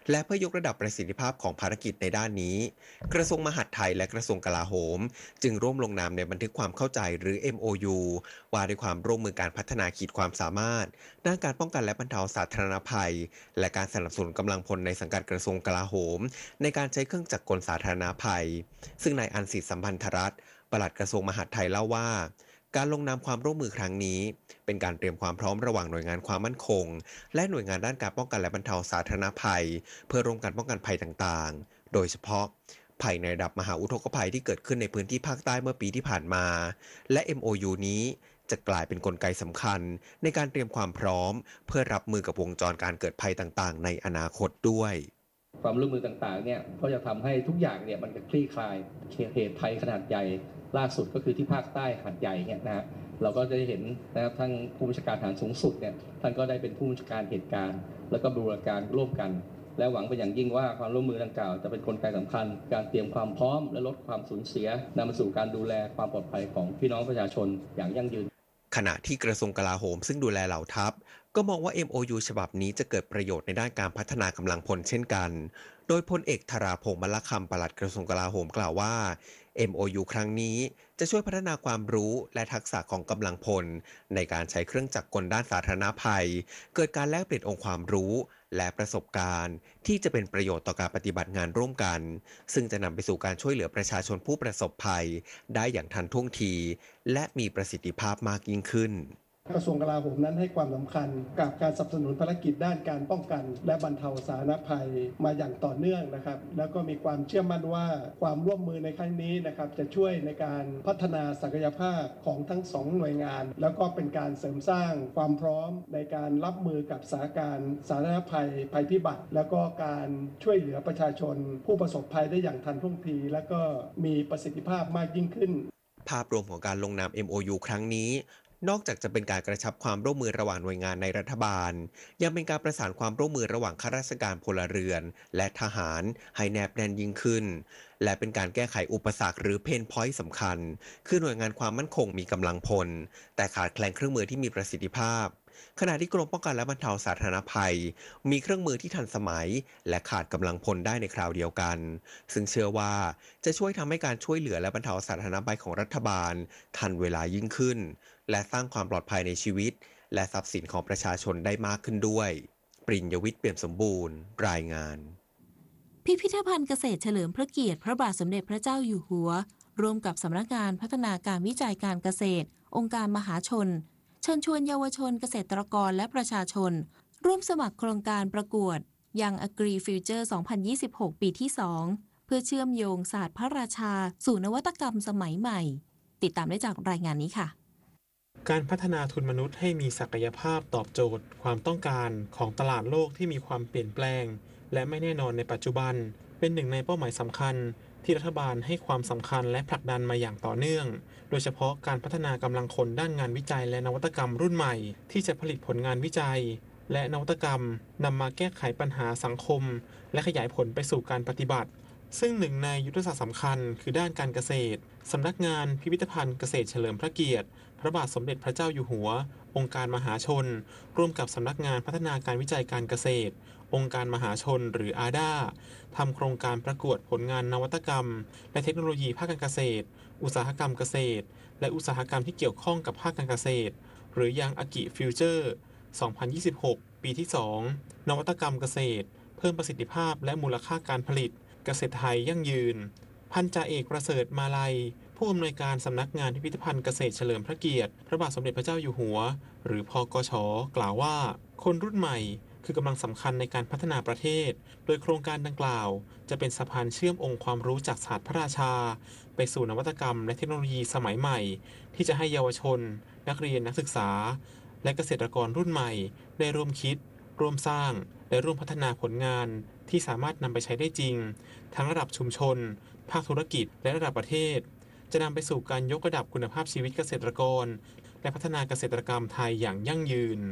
และเพื่อยกระดับประสิทธิภาพของภารกิจในด้านนี้กระทรวงมหาดไทยและกระทรวงกลาโหมจึงร่วมลงนามในบันทึกความเข้าใจหรือ เอ็ม โอ ยู ว่าด้วยความร่วมมือการพัฒนาขีดความสามารถด้านการป้องกันและบรรเทาสาธารณภัยและการสนับสนุนกำลังพลในสังกัดกระทรวงกลาโหมในการใช้เครื่องจักรกลสาธารณภัยซึ่งนายอันสิทธิสัมพันธรัตน์ปลัดกระทรวงมหาดไทยเล่าว่าการลงนามความร่วมมือครั้งนี้เป็นการเตรียมความพร้อมระหว่างหน่วยงานความมั่นคงและหน่วยงานด้านการป้องกันและบรรเทาสาธารณภัยเพื่อร่วมกันป้องกันภัยต่างๆโดยเฉพาะภัยในระดับมหาอุทกภัยที่เกิดขึ้นในพื้นที่ภาคใต้เมื่อปีที่ผ่านมาและ เอ็ม โอ ยู นี้จะกลายเป็นกลไกสำคัญในการเตรียมความพร้อมเพื่อรับมือกับวงจรการเกิดภัยต่างๆในอนาคตด้วยความร่วมมือต่างๆเนี่ยก็จะทำให้ทุกอย่างเนี่ยมันจะคลี่คลายเหตุภัยขนาดใหญ่ล่าสุดก็คือที่ภาคใต้หาดใหญ่เนี่ยนะฮะเราก็ได้เห็นนะครับทั้งผู้บัญชาการทหารสูงสุดเนี่ยท่านก็ได้เป็นผู้บัญชาการเหตุการณ์แล้วก็บูรณาการร่วมกันและหวังเป็นอย่างยิ่งว่าความร่วมมือดังกล่าวจะเป็นกลไกสำคัญการเตรียมความพร้อมและลดความสูญเสียนำมาสู่การดูแลความปลอดภัยของพี่น้องประชาชนอย่างยั่งยืนขณะที่กระทรวงกลาโหมซึ่งดูแลเหล่าทัพก็มองว่า เอ็ม โอ ยู ฉบับนี้จะเกิดประโยชน์ในด้านการพัฒนากำลังพลเช่นกันโดยพลเอกธราพงษ์มลคำปลัดกระทรวงกลาโหมกล่าวว่า เอ็ม โอ ยู ครั้งนี้จะช่วยพัฒนาความรู้และทักษะของกำลังพลในการใช้เครื่องจักรกลด้านสาธารณภัยเกิดการแลกเปลี่ยนองค์ความรู้และประสบการณ์ที่จะเป็นประโยชน์ต่อการปฏิบัติงานร่วมกันซึ่งจะนำไปสู่การช่วยเหลือประชาชนผู้ประสบภัยได้อย่างทันท่วงทีและมีประสิทธิภาพมากยิ่งขึ้นกระทรวงกลาโหมนั้นให้ความสำคัญกับการสนับสนุนภารกิจด้านการป้องกันและบรรเทาสาธารณภัยมาอย่างต่อเนื่องนะครับแล้วก็มีความเชื่อมั่นว่าความร่วมมือในครั้งนี้นะครับจะช่วยในการพัฒนาศักยภาพของทั้งสองหน่วยงานแล้วก็เป็นการเสริมสร้างความพร้อมในการรับมือกับสถานการณ์สาธารณภัยภัยพิบัติแล้วก็การช่วยเหลือประชาชนผู้ประสบภัยได้อย่างทันท่วงทีและก็มีประสิทธิภาพมากยิ่งขึ้นภาพรวมของการลงนาม เอ็ม โอ ยู ครั้งนี้นอกจากจะเป็นการกระชับความร่วมมือระหว่างหน่วยงานในรัฐบาลยังเป็นการประสานความร่วมมือระหว่างข้าราชการพลเรือนและทหารให้แนบแน่นยิ่งขึ้นและเป็นการแก้ไขอุปสรรคหรือเพนพอยต์สำคัญคือหน่วยงานความมั่นคงมีกำลังพลแต่ขาดแคลนเครื่องมือที่มีประสิทธิภาพขณะที่กรมป้องกันและบรรเทาสาธารณภัยมีเครื่องมือที่ทันสมัยและขาดกำลังพลได้ในคราวเดียวกันซึ่งเชื่อว่าจะช่วยทำให้การช่วยเหลือและบรรเทาสาธารณภัยของรัฐบาลทันเวลายิ่งขึ้นและสร้างความปลอดภัยในชีวิตและทรัพย์สินของประชาชนได้มากขึ้นด้วยปริญญวิทย์เปี่ยมสมบูรณ์รายงานพิพิธภัณฑ์เกษตรเฉลิมพระเกียรติพระบาทสมเด็จพระเจ้าอยู่หัวร่วมกับสำนักงานพัฒนาการวิจัยการเกษตรองค์การมหาชนเชิญชวนเยาวชนเกษตรกรและประชาชนร่วมสมัครโครงการประกวด Young Agri Future สองพันยี่สิบหก ปีที่สองเพื่อเชื่อมโยงศาสตร์พระราชาสู่นวัตกรรมสมัยใหม่ติดตามได้จากรายงานนี้ค่ะการพัฒนาทุนมนุษย์ให้มีศักยภาพตอบโจทย์ความต้องการของตลาดโลกที่มีความเปลี่ยนแปลงและไม่แน่นอนในปัจจุบันเป็นหนึ่งในเป้าหมายสำคัญที่รัฐบาลให้ความสำคัญและผลักดันมาอย่างต่อเนื่องโดยเฉพาะการพัฒนากำลังคนด้านงานวิจัยและนวัตกรรมรุ่นใหม่ที่จะผลิตผลงานวิจัยและนวัตกรรมนำมาแก้ไขปัญหาสังคมและขยายผลไปสู่การปฏิบัติซึ่งหนึ่งในยุทธศาสตร์สำคัญคือด้านการเกษตรสำนักงานพิพิธภัณฑ์เกษตรเฉลิมพระเกียรติพระบาทสมเด็จพระเจ้าอยู่หัวองค์การมหาชนร่วมกับสำนักงานพัฒนาการวิจัยการเกษตรองค์การมหาชนหรือ อาร์ ดี เอ ทำโครงการประกวดผลงานนวัตกรรมและเทคโนโลยีภาคการเกษตรอุตสาหกรรมเกษตรและอุตสาหกรรมที่เกี่ยวข้องกับภาคการเกษตรหรือ Young Agri Future สองพันยี่สิบหก ปีที่สองนวัตกรรมเกษตรเพิ่มประสิทธิภาพและมูลค่าการผลิตเกษตรไทยยั่งยืนพันจ่าเอกประเสริฐมาลัยผู้อำนวยการสำนักงานพิพิธภัณฑ์เกษตรเฉลิมพระเกียรติพระบาทสมเด็จพระเจ้าอยู่หัวหรือพกช.กล่าวว่าคนรุ่นใหม่คือกำลังสำคัญในการพัฒนาประเทศโดยโครงการดังกล่าวจะเป็นสะพานเชื่อมองค์ความรู้จากศาสตร์พระราชาไปสู่นวัตกรรมและเทคโนโลยีสมัยใหม่ที่จะให้เยาวชนนักเรียนนักศึกษาและเกษตรกรรุ่นใหม่ได้ร่วมคิดร่วมสร้างและร่วมพัฒนาผลงานที่สามารถนำไปใช้ได้จริงทั้งระดับชุมชนภาคธุรกิจและระดับประเทศจะนำไปสู่การยกระดับคุณภาพชีวิตเกษตรกรและพัฒนาเกษตรกรรมไทยอย่างยั่งยืน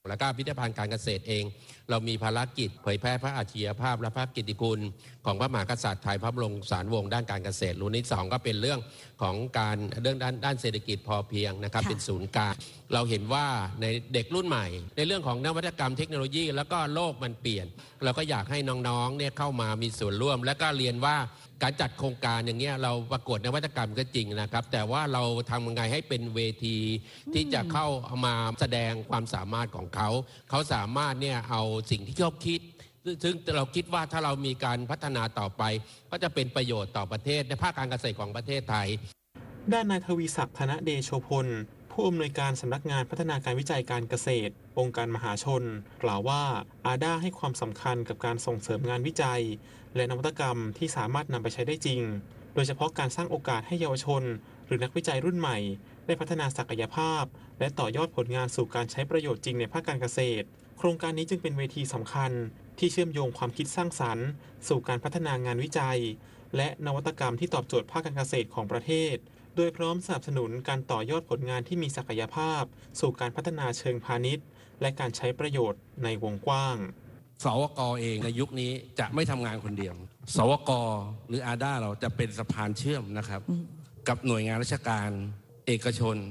และก็พิพิธภัณฑ์การเกษตรเองเรามีภารกิจเผยแพร่พระอัจฉริยภาพและพระกิตติคุณของพระมหากษัตริย์ไทยพระบรมสารวงศ์ด้านการเกษตรรุ่นที่สองก็เป็นเรื่องของการเรื่องด้านด้านเศรษฐกิจพอเพียงนะครับเป็นศูนย์กลางเราเห็นว่าในเด็กรุ่นใหม่ในเรื่องของนวัตกรรมเทคโนโลยีแล้วก็โลกมันเปลี่ยนเราก็อยากให้น้องๆเนี่ยเข้ามามีส่วนร่วมและก็เรียนว่าการจัดโครงการอย่างเงี้ยเราประกวดนวัตกรรมก็จริงนะครับแต่ว่าเราทำยังไงให้เป็นเวทีที่จะเข้ามาแสดงความสามารถของเขาเขาสามารถเนี่ยเอาสิ่งที่เขาคิดซึ่งเราคิดว่าถ้าเรามีการพัฒนาต่อไปก็จะเป็นประโยชน์ต่อประเทศในภาคการเกษตรของประเทศไทยด้านนายทวีศักดิ์ธนเดโชพลผู้อำนวยการสำนักงานพัฒนาการวิจัยการเกษตรองค์การมหาชนกล่าวว่าอาด้าให้ความสำคัญกับการส่งเสริมงานวิจัยและนวัตกรรมที่สามารถนำไปใช้ได้จริงโดยเฉพาะการสร้างโอกาสให้เยาวชนหรือนักวิจัยรุ่นใหม่ได้พัฒนาศักยภาพและต่อยอดผลงานสู่การใช้ประโยชน์จริงในภาคการเกษตรโครงการนี้จึงเป็นเวทีสำคัญที่เชื่อมโยงความคิดสร้างสรรค์สู่การพัฒนางานวิจัยและนวัตกรรมที่ตอบโจทย์ภาคการเกษตรของประเทศโดยพร้อมสนับสนุนการต่อยอดผลงานที่มีศักยภาพสู่การพัฒนาเชิงพาณิชย์และการใช้ประโยชน์ในวงกว้างสวก.เองในยุคนี้จะไม่ทำงานคนเดียวสวก.หรืออาด้าเราจะเป็นสะพานเชื่อมนะครับกับหน่วยงานราชการเอกชน